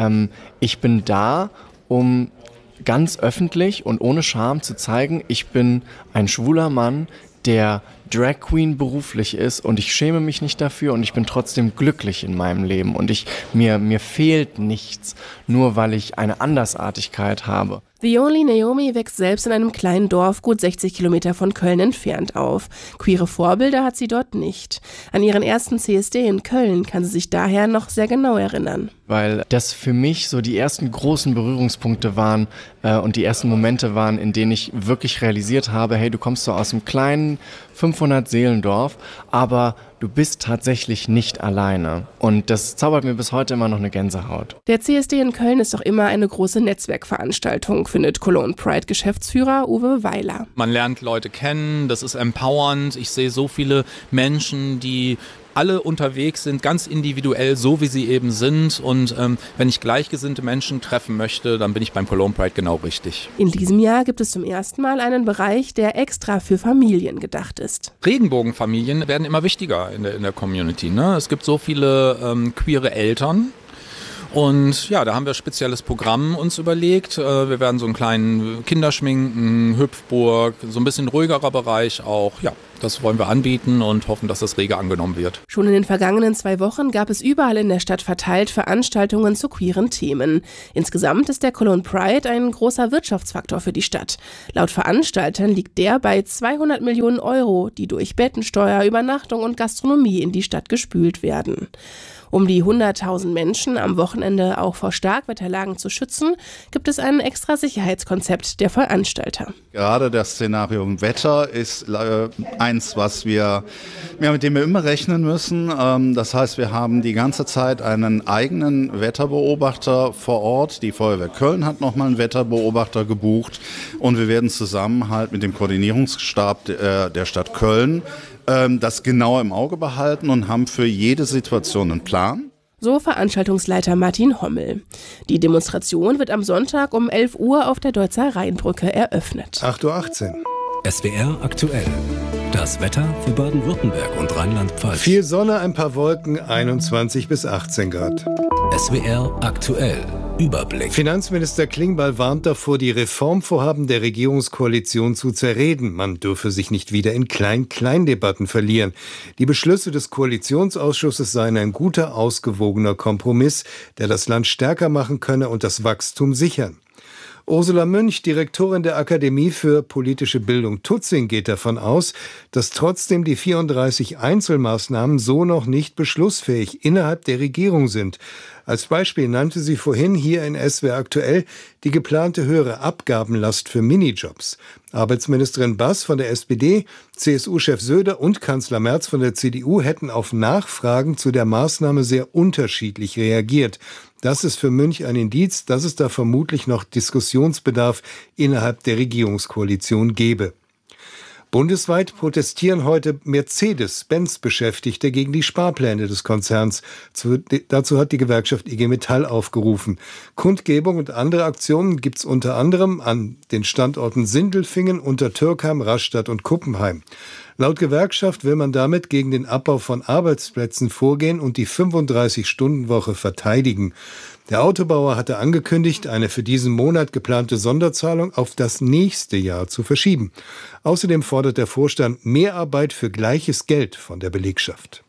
S25: ich bin da, um ganz öffentlich und ohne Scham zu zeigen, ich bin ein schwuler Mann, der Drag Queen beruflich ist, und ich schäme mich nicht dafür, und ich bin trotzdem glücklich in meinem Leben, und mir fehlt nichts, nur weil ich eine Andersartigkeit habe.
S24: The Only Naomi wächst selbst in einem kleinen Dorf gut 60 Kilometer von Köln entfernt auf. Queere Vorbilder hat sie dort nicht. An ihren ersten CSD in Köln kann sie sich daher noch sehr genau erinnern.
S25: Weil das für mich so die ersten großen Berührungspunkte waren und die ersten Momente waren, in denen ich wirklich realisiert habe, hey, du kommst so aus einem kleinen 500-Seelendorf, aber du bist tatsächlich nicht alleine. Und das zaubert mir bis heute immer noch eine Gänsehaut.
S24: Der CSD in Köln ist auch immer eine große Netzwerkveranstaltung, findet Cologne Pride-Geschäftsführer Uwe Weiler.
S26: Man lernt Leute kennen, das ist empowernd. Ich sehe so viele Menschen, die
S5: alle unterwegs sind, ganz individuell, so wie sie eben sind. Und wenn ich gleichgesinnte Menschen treffen möchte, dann bin ich beim Cologne Pride genau richtig.
S24: In diesem Jahr gibt es zum ersten Mal einen Bereich, der extra für Familien gedacht ist.
S5: Regenbogenfamilien werden immer wichtiger in der Community, ne? Es gibt so viele queere Eltern. Und ja, da haben wir ein spezielles Programm uns überlegt. Wir werden so einen kleinen Kinderschminken, Hüpfburg, so ein bisschen ruhigerer Bereich auch. Ja, das wollen wir anbieten und hoffen, dass das rege angenommen wird.
S24: Schon in den vergangenen 2 Wochen gab es überall in der Stadt verteilt Veranstaltungen zu queeren Themen. Insgesamt ist der Cologne Pride ein großer Wirtschaftsfaktor für die Stadt. Laut Veranstaltern liegt der bei 200 Millionen Euro, die durch Bettensteuer, Übernachtung und Gastronomie in die Stadt gespült werden. Um die 100.000 Menschen am Wochenende auch vor Starkwetterlagen zu schützen, gibt es ein extra Sicherheitskonzept der Veranstalter.
S7: Gerade das Szenario Wetter ist eins, mit dem wir immer rechnen müssen. Das heißt, wir haben die ganze Zeit einen eigenen Wetterbeobachter vor Ort. Die Feuerwehr Köln hat nochmal einen Wetterbeobachter gebucht und wir werden zusammen halt mit dem Koordinierungsstab der Stadt Köln das genauer im Auge behalten und haben für jede Situation einen Plan.
S24: So Veranstaltungsleiter Martin Hommel. Die Demonstration wird am Sonntag um 11 Uhr auf der Deutzer Rheinbrücke eröffnet.
S1: 8:18 Uhr.
S4: SWR aktuell. Das Wetter für Baden-Württemberg und Rheinland-Pfalz.
S1: Viel Sonne, ein paar Wolken, 21 bis 18 Grad.
S4: SWR aktuell. Überblick.
S1: Finanzminister Klingbeil warnt davor, die Reformvorhaben der Regierungskoalition zu zerreden. Man dürfe sich nicht wieder in Klein-Klein-Debatten verlieren. Die Beschlüsse des Koalitionsausschusses seien ein guter, ausgewogener Kompromiss, der das Land stärker machen könne und das Wachstum sichern. Ursula Münch, Direktorin der Akademie für politische Bildung Tutzing, geht davon aus, dass trotzdem die 34 Einzelmaßnahmen so noch nicht beschlussfähig innerhalb der Regierung sind. Als Beispiel nannte sie vorhin hier in SWR aktuell die geplante höhere Abgabenlast für Minijobs. Arbeitsministerin Bass von der SPD, CSU-Chef Söder und Kanzler Merz von der CDU hätten auf Nachfragen zu der Maßnahme sehr unterschiedlich reagiert. Das ist für Münch ein Indiz, dass es da vermutlich noch Diskussionsbedarf innerhalb der Regierungskoalition gäbe. Bundesweit protestieren heute Mercedes-Benz-Beschäftigte gegen die Sparpläne des Konzerns. Dazu hat die Gewerkschaft IG Metall aufgerufen. Kundgebung und andere Aktionen gibt es unter anderem an den Standorten Sindelfingen, Untertürkheim, Rastatt und Kuppenheim. Laut Gewerkschaft will man damit gegen den Abbau von Arbeitsplätzen vorgehen und die 35-Stunden-Woche verteidigen. Der Autobauer hatte angekündigt, eine für diesen Monat geplante Sonderzahlung auf das nächste Jahr zu verschieben. Außerdem fordert der Vorstand Mehrarbeit für gleiches Geld von der Belegschaft.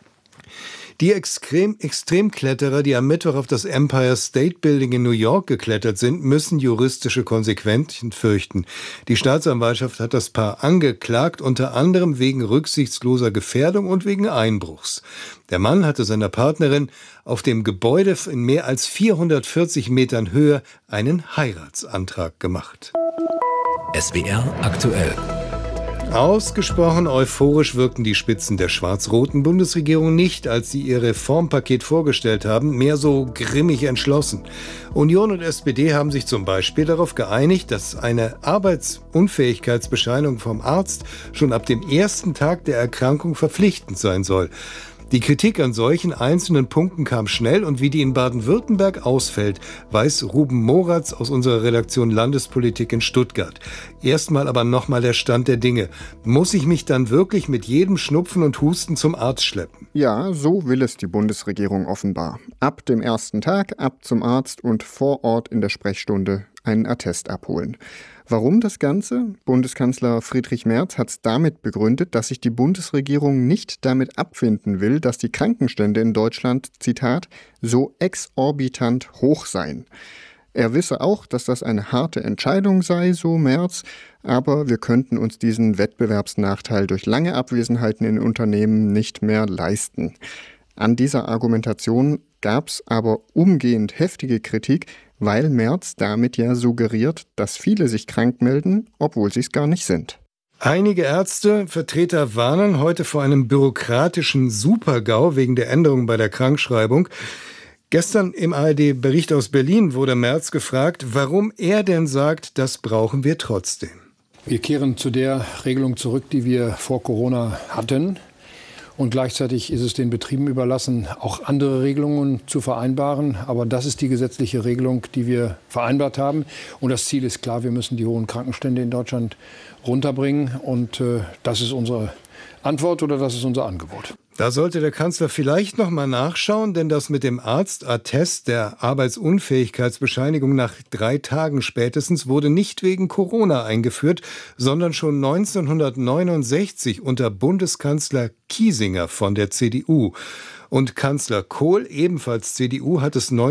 S1: Die Extremkletterer, die am Mittwoch auf das Empire State Building in New York geklettert sind, müssen juristische Konsequenzen fürchten. Die Staatsanwaltschaft hat das Paar angeklagt, unter anderem wegen rücksichtsloser Gefährdung und wegen Einbruchs. Der Mann hatte seiner Partnerin auf dem Gebäude in mehr als 440 Metern Höhe einen Heiratsantrag gemacht.
S4: SWR aktuell.
S1: Ausgesprochen euphorisch wirkten die Spitzen der schwarz-roten Bundesregierung nicht, als sie ihr Reformpaket vorgestellt haben, mehr so grimmig entschlossen. Union und SPD haben sich zum Beispiel darauf geeinigt, dass eine Arbeitsunfähigkeitsbescheinigung vom Arzt schon ab dem ersten Tag der Erkrankung verpflichtend sein soll. Die Kritik an solchen einzelnen Punkten kam schnell und wie die in Baden-Württemberg ausfällt, weiß Ruben Moratz aus unserer Redaktion Landespolitik in Stuttgart. Erstmal aber nochmal der Stand der Dinge. Muss ich mich dann wirklich mit jedem Schnupfen und Husten zum Arzt schleppen?
S8: Ja, so will es die Bundesregierung offenbar. Ab dem ersten Tag, ab zum Arzt und vor Ort in der Sprechstunde einen Attest abholen. Warum das Ganze? Bundeskanzler Friedrich Merz hat es damit begründet, dass sich die Bundesregierung nicht damit abfinden will, dass die Krankenstände in Deutschland, Zitat, so exorbitant hoch seien. Er wisse auch, dass das eine harte Entscheidung sei, so Merz, aber wir könnten uns diesen Wettbewerbsnachteil durch lange Abwesenheiten in Unternehmen nicht mehr leisten. An dieser Argumentation gab es aber umgehend heftige Kritik, weil Merz damit ja suggeriert, dass viele sich krank melden, obwohl sie es gar nicht sind.
S1: Einige Ärzte, Vertreter warnen heute vor einem bürokratischen Super-GAU wegen der Änderungen bei der Krankschreibung. Gestern im ARD-Bericht aus Berlin wurde Merz gefragt, warum er denn sagt, das brauchen wir trotzdem.
S10: Wir kehren zu der Regelung zurück, die wir vor Corona hatten.
S9: Und gleichzeitig ist es den Betrieben überlassen, auch andere Regelungen zu vereinbaren. Aber das ist die gesetzliche Regelung, die wir vereinbart haben. Und das Ziel ist klar, wir müssen die hohen Krankenstände in Deutschland runterbringen. Und das ist unsere Antwort oder das ist unser Angebot.
S1: Da sollte der Kanzler vielleicht noch mal nachschauen, denn das mit dem Arztattest der Arbeitsunfähigkeitsbescheinigung nach 3 Tagen spätestens wurde nicht wegen Corona eingeführt, sondern schon 1969 unter Bundeskanzler Kiesinger von der CDU. Und Kanzler Kohl, ebenfalls CDU, hat es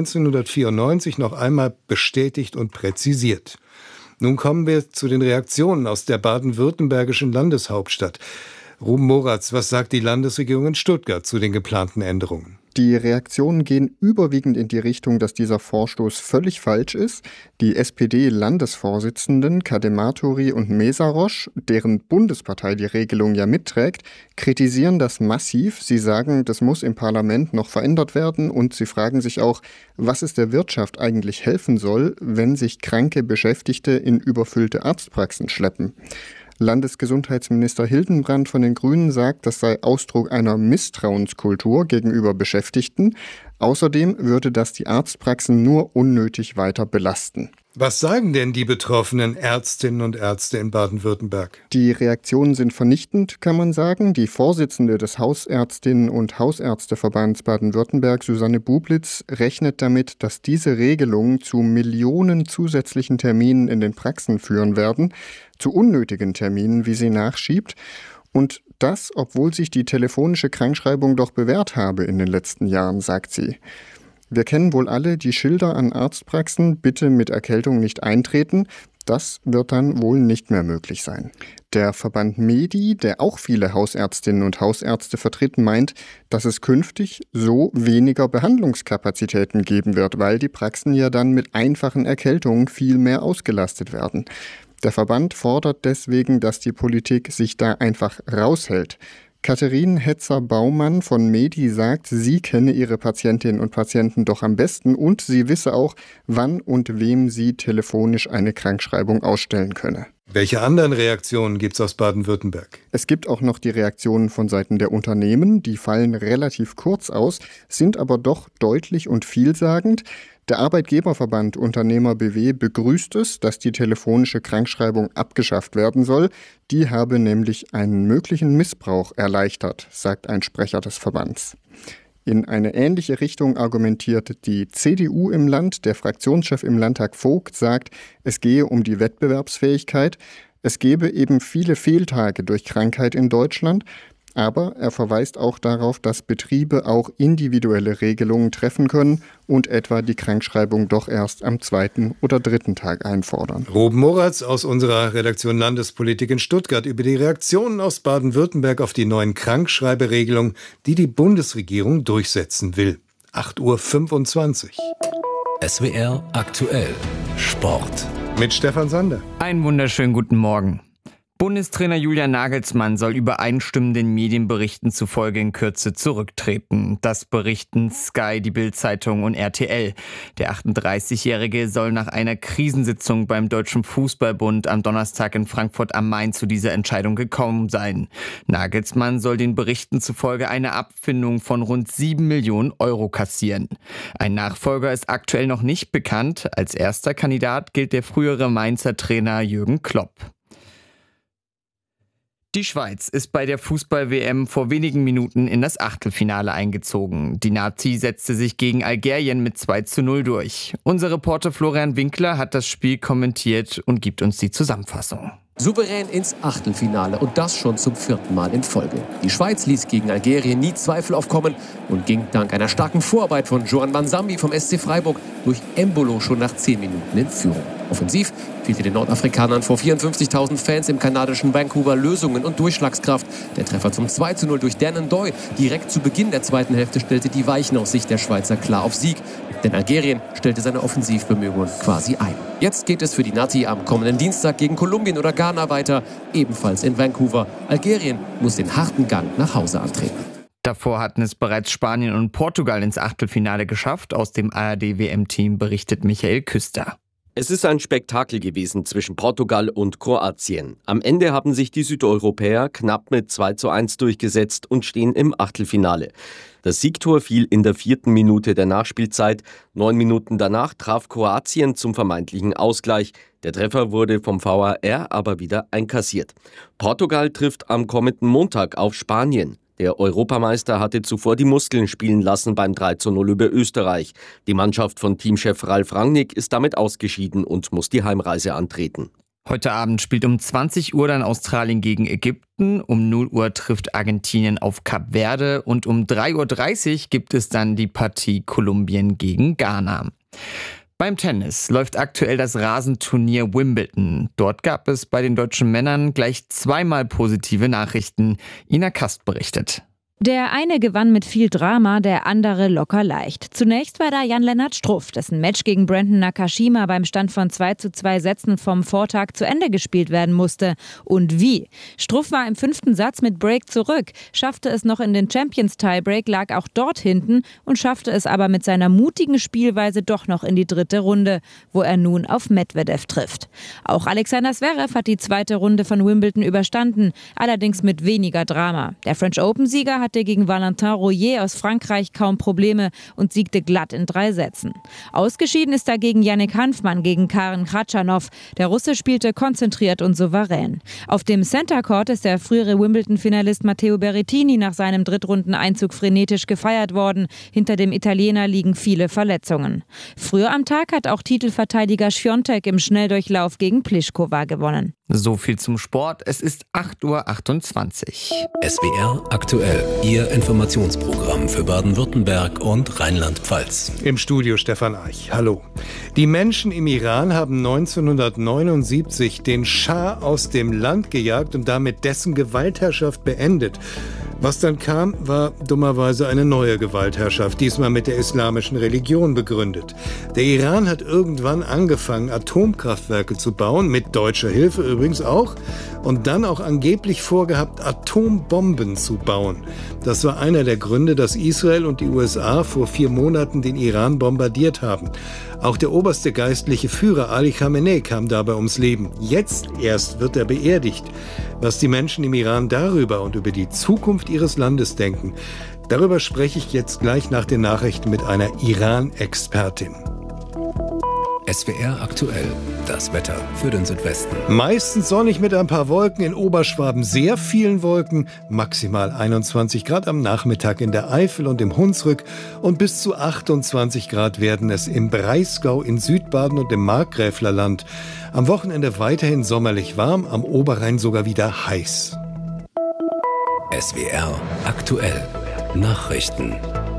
S1: 1994 noch einmal bestätigt und präzisiert. Nun kommen wir zu den Reaktionen aus der baden-württembergischen Landeshauptstadt. Ruben Moratz, was sagt die Landesregierung in Stuttgart zu den geplanten Änderungen?
S8: Die Reaktionen gehen überwiegend in die Richtung, dass dieser Vorstoß völlig falsch ist. Die SPD-Landesvorsitzenden Kadematori und Mesarosch, deren Bundespartei die Regelung ja mitträgt, kritisieren das massiv. Sie sagen, das muss im Parlament noch verändert werden und sie fragen sich auch, was es der Wirtschaft eigentlich helfen soll, wenn sich kranke Beschäftigte in überfüllte Arztpraxen schleppen. Landesgesundheitsminister Hildenbrand von den Grünen sagt, das sei Ausdruck einer Misstrauenskultur gegenüber Beschäftigten. Außerdem würde das die Arztpraxen nur unnötig weiter belasten.
S1: Was sagen denn die betroffenen Ärztinnen und Ärzte in Baden-Württemberg?
S8: Die Reaktionen sind vernichtend, kann man sagen. Die Vorsitzende des Hausärztinnen- und Hausärzteverbands Baden-Württemberg, Susanne Bublitz, rechnet damit, dass diese Regelungen zu Millionen zusätzlichen Terminen in den Praxen führen werden, zu unnötigen Terminen, wie sie nachschiebt. Und das, obwohl sich die telefonische Krankschreibung doch bewährt habe in den letzten Jahren, sagt sie. Wir kennen wohl alle die Schilder an Arztpraxen, bitte mit Erkältung nicht eintreten. Das wird dann wohl nicht mehr möglich sein. Der Verband MEDI, der auch viele Hausärztinnen und Hausärzte vertritt, meint, dass es künftig so weniger Behandlungskapazitäten geben wird, weil die Praxen ja dann mit einfachen Erkältungen viel mehr ausgelastet werden. Der Verband fordert deswegen, dass die Politik sich da einfach raushält. Katharine Hetzer-Baumann von MEDI sagt, sie kenne ihre Patientinnen und Patienten doch am besten und sie wisse auch, wann und wem sie telefonisch eine Krankschreibung ausstellen könne.
S1: Welche anderen Reaktionen gibt es aus Baden-Württemberg?
S8: Es gibt auch noch die Reaktionen von Seiten der Unternehmen. Die fallen relativ kurz aus, sind aber doch deutlich und vielsagend. Der Arbeitgeberverband Unternehmer BW begrüßt es, dass die telefonische Krankschreibung abgeschafft werden soll. Die habe nämlich einen möglichen Missbrauch erleichtert, sagt ein Sprecher des Verbands. In eine ähnliche Richtung argumentiert die CDU im Land. Der Fraktionschef im Landtag Vogt sagt, es gehe um die Wettbewerbsfähigkeit. Es gebe eben viele Fehltage durch Krankheit in Deutschland. Aber er verweist auch darauf, dass Betriebe auch individuelle Regelungen treffen können und etwa die Krankschreibung doch erst am 2. oder 3. Tag einfordern.
S1: Ruben Moratz aus unserer Redaktion Landespolitik in Stuttgart über die Reaktionen aus Baden-Württemberg auf die neuen Krankschreiberegelungen, die die Bundesregierung durchsetzen will. 8:25 Uhr.
S4: SWR aktuell Sport.
S1: Mit Stefan Sander.
S10: Einen wunderschönen guten Morgen. Bundestrainer Julian Nagelsmann soll übereinstimmenden Medienberichten zufolge in Kürze zurücktreten. Das berichten Sky, die Bild-Zeitung und RTL. Der 38-Jährige soll nach einer Krisensitzung beim Deutschen Fußballbund am Donnerstag in Frankfurt am Main zu dieser Entscheidung gekommen sein. Nagelsmann soll den Berichten zufolge eine Abfindung von rund 7 Millionen Euro kassieren. Ein Nachfolger ist aktuell noch nicht bekannt. Als erster Kandidat gilt der frühere Mainzer Trainer Jürgen Klopp. Die Schweiz ist bei der Fußball-WM vor wenigen Minuten in das Achtelfinale eingezogen. Die Nazi setzte sich gegen Algerien mit 2:0 durch. Unser Reporter Florian Winkler hat das Spiel kommentiert und gibt uns die Zusammenfassung.
S11: Souverän ins Achtelfinale und das schon zum 4. Mal in Folge. Die Schweiz ließ gegen Algerien nie Zweifel aufkommen und ging dank einer starken Vorarbeit von Joan Mansambi vom SC Freiburg durch Embolo schon nach 10 Minuten in Führung. Offensiv fehlte den Nordafrikanern vor 54.000 Fans im kanadischen Vancouver Lösungen und Durchschlagskraft. Der Treffer zum 2:0 durch Dan Ndoye direkt zu Beginn der zweiten Hälfte stellte die Weichen aus Sicht der Schweizer klar auf Sieg. Denn Algerien stellte seine Offensivbemühungen quasi ein. Jetzt geht es für die Nati am kommenden Dienstag gegen Kolumbien oder Ghana weiter, ebenfalls in Vancouver. Algerien muss den harten Gang nach Hause antreten.
S10: Davor hatten es bereits Spanien und Portugal ins Achtelfinale geschafft. Aus dem ARD-WM-Team berichtet Michael Küster.
S19: Es ist ein Spektakel gewesen zwischen Portugal und Kroatien. Am Ende haben sich die Südeuropäer knapp mit 2:1 durchgesetzt und stehen im Achtelfinale. Das Siegtor fiel in der 4. Minute der Nachspielzeit. 9 Minuten danach traf Kroatien zum vermeintlichen Ausgleich. Der Treffer wurde vom VAR aber wieder einkassiert. Portugal trifft am kommenden Montag auf Spanien. Der Europameister hatte zuvor die Muskeln spielen lassen beim 3:0 über Österreich. Die Mannschaft von Teamchef Ralf Rangnick ist damit ausgeschieden und muss die Heimreise antreten.
S10: Heute Abend spielt um 20 Uhr dann Australien gegen Ägypten, um 0 Uhr trifft Argentinien auf Kap Verde und um 3:30 Uhr gibt es dann die Partie Kolumbien gegen Ghana. Beim Tennis läuft aktuell das Rasenturnier Wimbledon. Dort gab es bei den deutschen Männern gleich zweimal positive Nachrichten. Ina Kast berichtet.
S12: Der eine gewann mit viel Drama, der andere locker leicht. Zunächst war da Jan-Lennart Struff, dessen Match gegen Brandon Nakashima beim Stand von 2:2 Sätzen vom Vortag zu Ende gespielt werden musste. Und wie? Struff war im 5. Satz mit Break zurück, schaffte es noch in den Champions Tiebreak, lag auch dort hinten und schaffte es aber mit seiner mutigen Spielweise doch noch in die 3. Runde, wo er nun auf Medvedev trifft. Auch Alexander Zverev hat die 2. Runde von Wimbledon überstanden, allerdings mit weniger Drama. Der French Open-Sieger hatte gegen Valentin Royer aus Frankreich kaum Probleme und siegte glatt in 3 Sätzen. Ausgeschieden ist dagegen Yannick Hanfmann gegen Karen Khachanov. Der Russe spielte konzentriert und souverän. Auf dem Center Court ist der frühere Wimbledon-Finalist Matteo Berrettini nach seinem Drittrundeneinzug frenetisch gefeiert worden. Hinter dem Italiener liegen viele Verletzungen. Früher am Tag hat auch Titelverteidiger Świątek im Schnelldurchlauf gegen Pliskova gewonnen.
S10: So viel zum Sport. Es ist 8:28 Uhr.
S4: SWR aktuell. Ihr Informationsprogramm für Baden-Württemberg und Rheinland-Pfalz.
S1: Im Studio Stefan Eich. Hallo. Die Menschen im Iran haben 1979 den Schah aus dem Land gejagt und damit dessen Gewaltherrschaft beendet. Was dann kam, war dummerweise eine neue Gewaltherrschaft, diesmal mit der islamischen Religion begründet. Der Iran hat irgendwann angefangen, Atomkraftwerke zu bauen, mit deutscher Hilfe übrigens auch, und dann auch angeblich vorgehabt, Atombomben zu bauen. Das war einer der Gründe, dass Israel und die USA vor 4 Monaten den Iran bombardiert haben. Auch der oberste geistliche Führer Ali Khamenei kam dabei ums Leben. Jetzt erst wird er beerdigt. Was die Menschen im Iran darüber und über die Zukunft ihres Landes denken, darüber spreche ich jetzt gleich nach den Nachrichten mit einer Iran-Expertin.
S4: SWR aktuell. Das Wetter für den Südwesten.
S1: Meistens sonnig mit ein paar Wolken, in Oberschwaben sehr vielen Wolken, maximal 21 Grad am Nachmittag in der Eifel und im Hunsrück und bis zu 28 Grad werden es im Breisgau, in Südbaden und im Markgräflerland. Am Wochenende weiterhin sommerlich warm, am Oberrhein sogar wieder heiß.
S4: SWR aktuell. Nachrichten.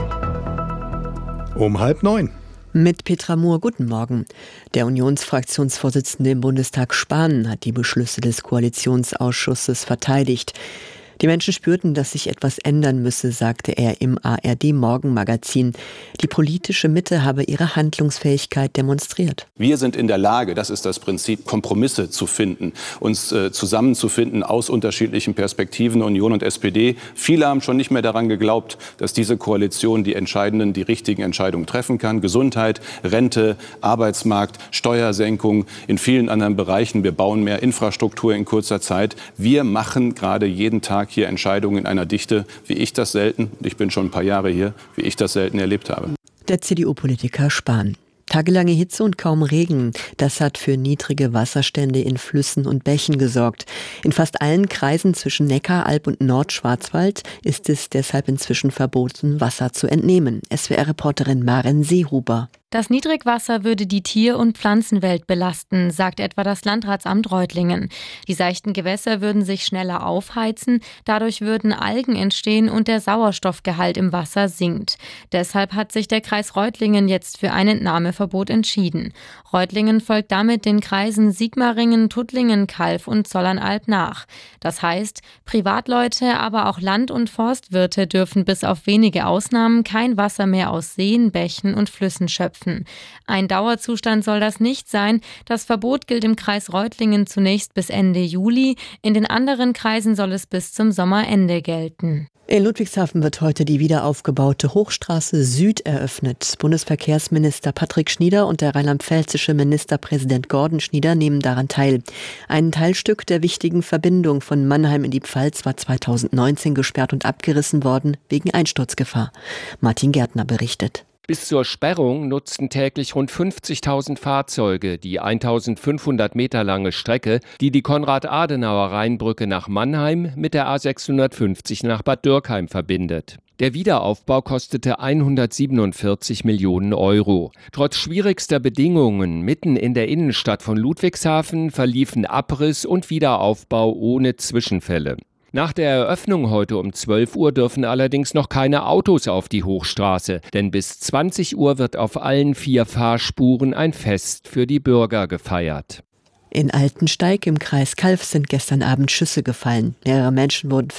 S1: Um 8:30.
S14: Mit Petra Mohr, guten Morgen. Der Unionsfraktionsvorsitzende im Bundestag Spahn hat die Beschlüsse des Koalitionsausschusses verteidigt. Die Menschen spürten, dass sich etwas ändern müsse, sagte er im ARD-Morgenmagazin. Die politische Mitte habe ihre Handlungsfähigkeit demonstriert.
S13: Wir sind in der Lage, das ist das Prinzip, Kompromisse zu finden, uns zusammenzufinden aus unterschiedlichen Perspektiven, Union und SPD. Viele haben schon nicht mehr daran geglaubt, dass diese Koalition die richtigen Entscheidungen treffen kann. Gesundheit, Rente, Arbeitsmarkt, Steuersenkung, in vielen anderen Bereichen. Wir bauen mehr Infrastruktur in kurzer Zeit. Wir machen gerade jeden Tag hier Entscheidungen in einer Dichte, wie ich das selten, ich bin schon ein paar Jahre hier, wie ich das selten erlebt habe.
S14: Der CDU-Politiker Spahn. Tagelange Hitze und kaum Regen, das hat für niedrige Wasserstände in Flüssen und Bächen gesorgt. In fast allen Kreisen zwischen Neckar, Alb und Nordschwarzwald ist es deshalb inzwischen verboten, Wasser zu entnehmen. SWR-Reporterin Maren Seehuber.
S15: Das Niedrigwasser würde die Tier- und Pflanzenwelt belasten, sagt etwa das Landratsamt Reutlingen. Die seichten Gewässer würden sich schneller aufheizen, dadurch würden Algen entstehen und der Sauerstoffgehalt im Wasser sinkt. Deshalb hat sich der Kreis Reutlingen jetzt für ein Entnahmeverbot entschieden. Reutlingen folgt damit den Kreisen Sigmaringen, Tuttlingen, Calw und Zollernalb nach. Das heißt, Privatleute, aber auch Land- und Forstwirte dürfen bis auf wenige Ausnahmen kein Wasser mehr aus Seen, Bächen und Flüssen schöpfen. stopfen. Ein Dauerzustand soll das nicht sein. Das Verbot gilt im Kreis Reutlingen zunächst bis Ende Juli. In den anderen Kreisen soll es bis zum Sommerende gelten.
S14: In Ludwigshafen wird heute die wiederaufgebaute Hochstraße Süd eröffnet. Bundesverkehrsminister Patrick Schnieder und der rheinland-pfälzische Ministerpräsident Gordon Schnieder nehmen daran teil. Ein Teilstück der wichtigen Verbindung von Mannheim in die Pfalz war 2019 gesperrt und abgerissen worden wegen Einsturzgefahr. Martin Gärtner berichtet.
S16: Bis zur Sperrung nutzten täglich rund 50.000 Fahrzeuge die 1.500 Meter lange Strecke, die die Konrad-Adenauer-Rheinbrücke nach Mannheim mit der A650 nach Bad Dürkheim verbindet. Der Wiederaufbau kostete 147 Millionen Euro. Trotz schwierigster Bedingungen mitten in der Innenstadt von Ludwigshafen verliefen Abriss und Wiederaufbau ohne Zwischenfälle. Nach der Eröffnung heute um 12 Uhr dürfen allerdings noch keine Autos auf die Hochstraße, denn bis 20 Uhr wird auf allen 4 Fahrspuren ein Fest für die Bürger gefeiert.
S14: In Altensteig im Kreis Calw sind gestern Abend Schüsse gefallen. Mehrere Menschen wurden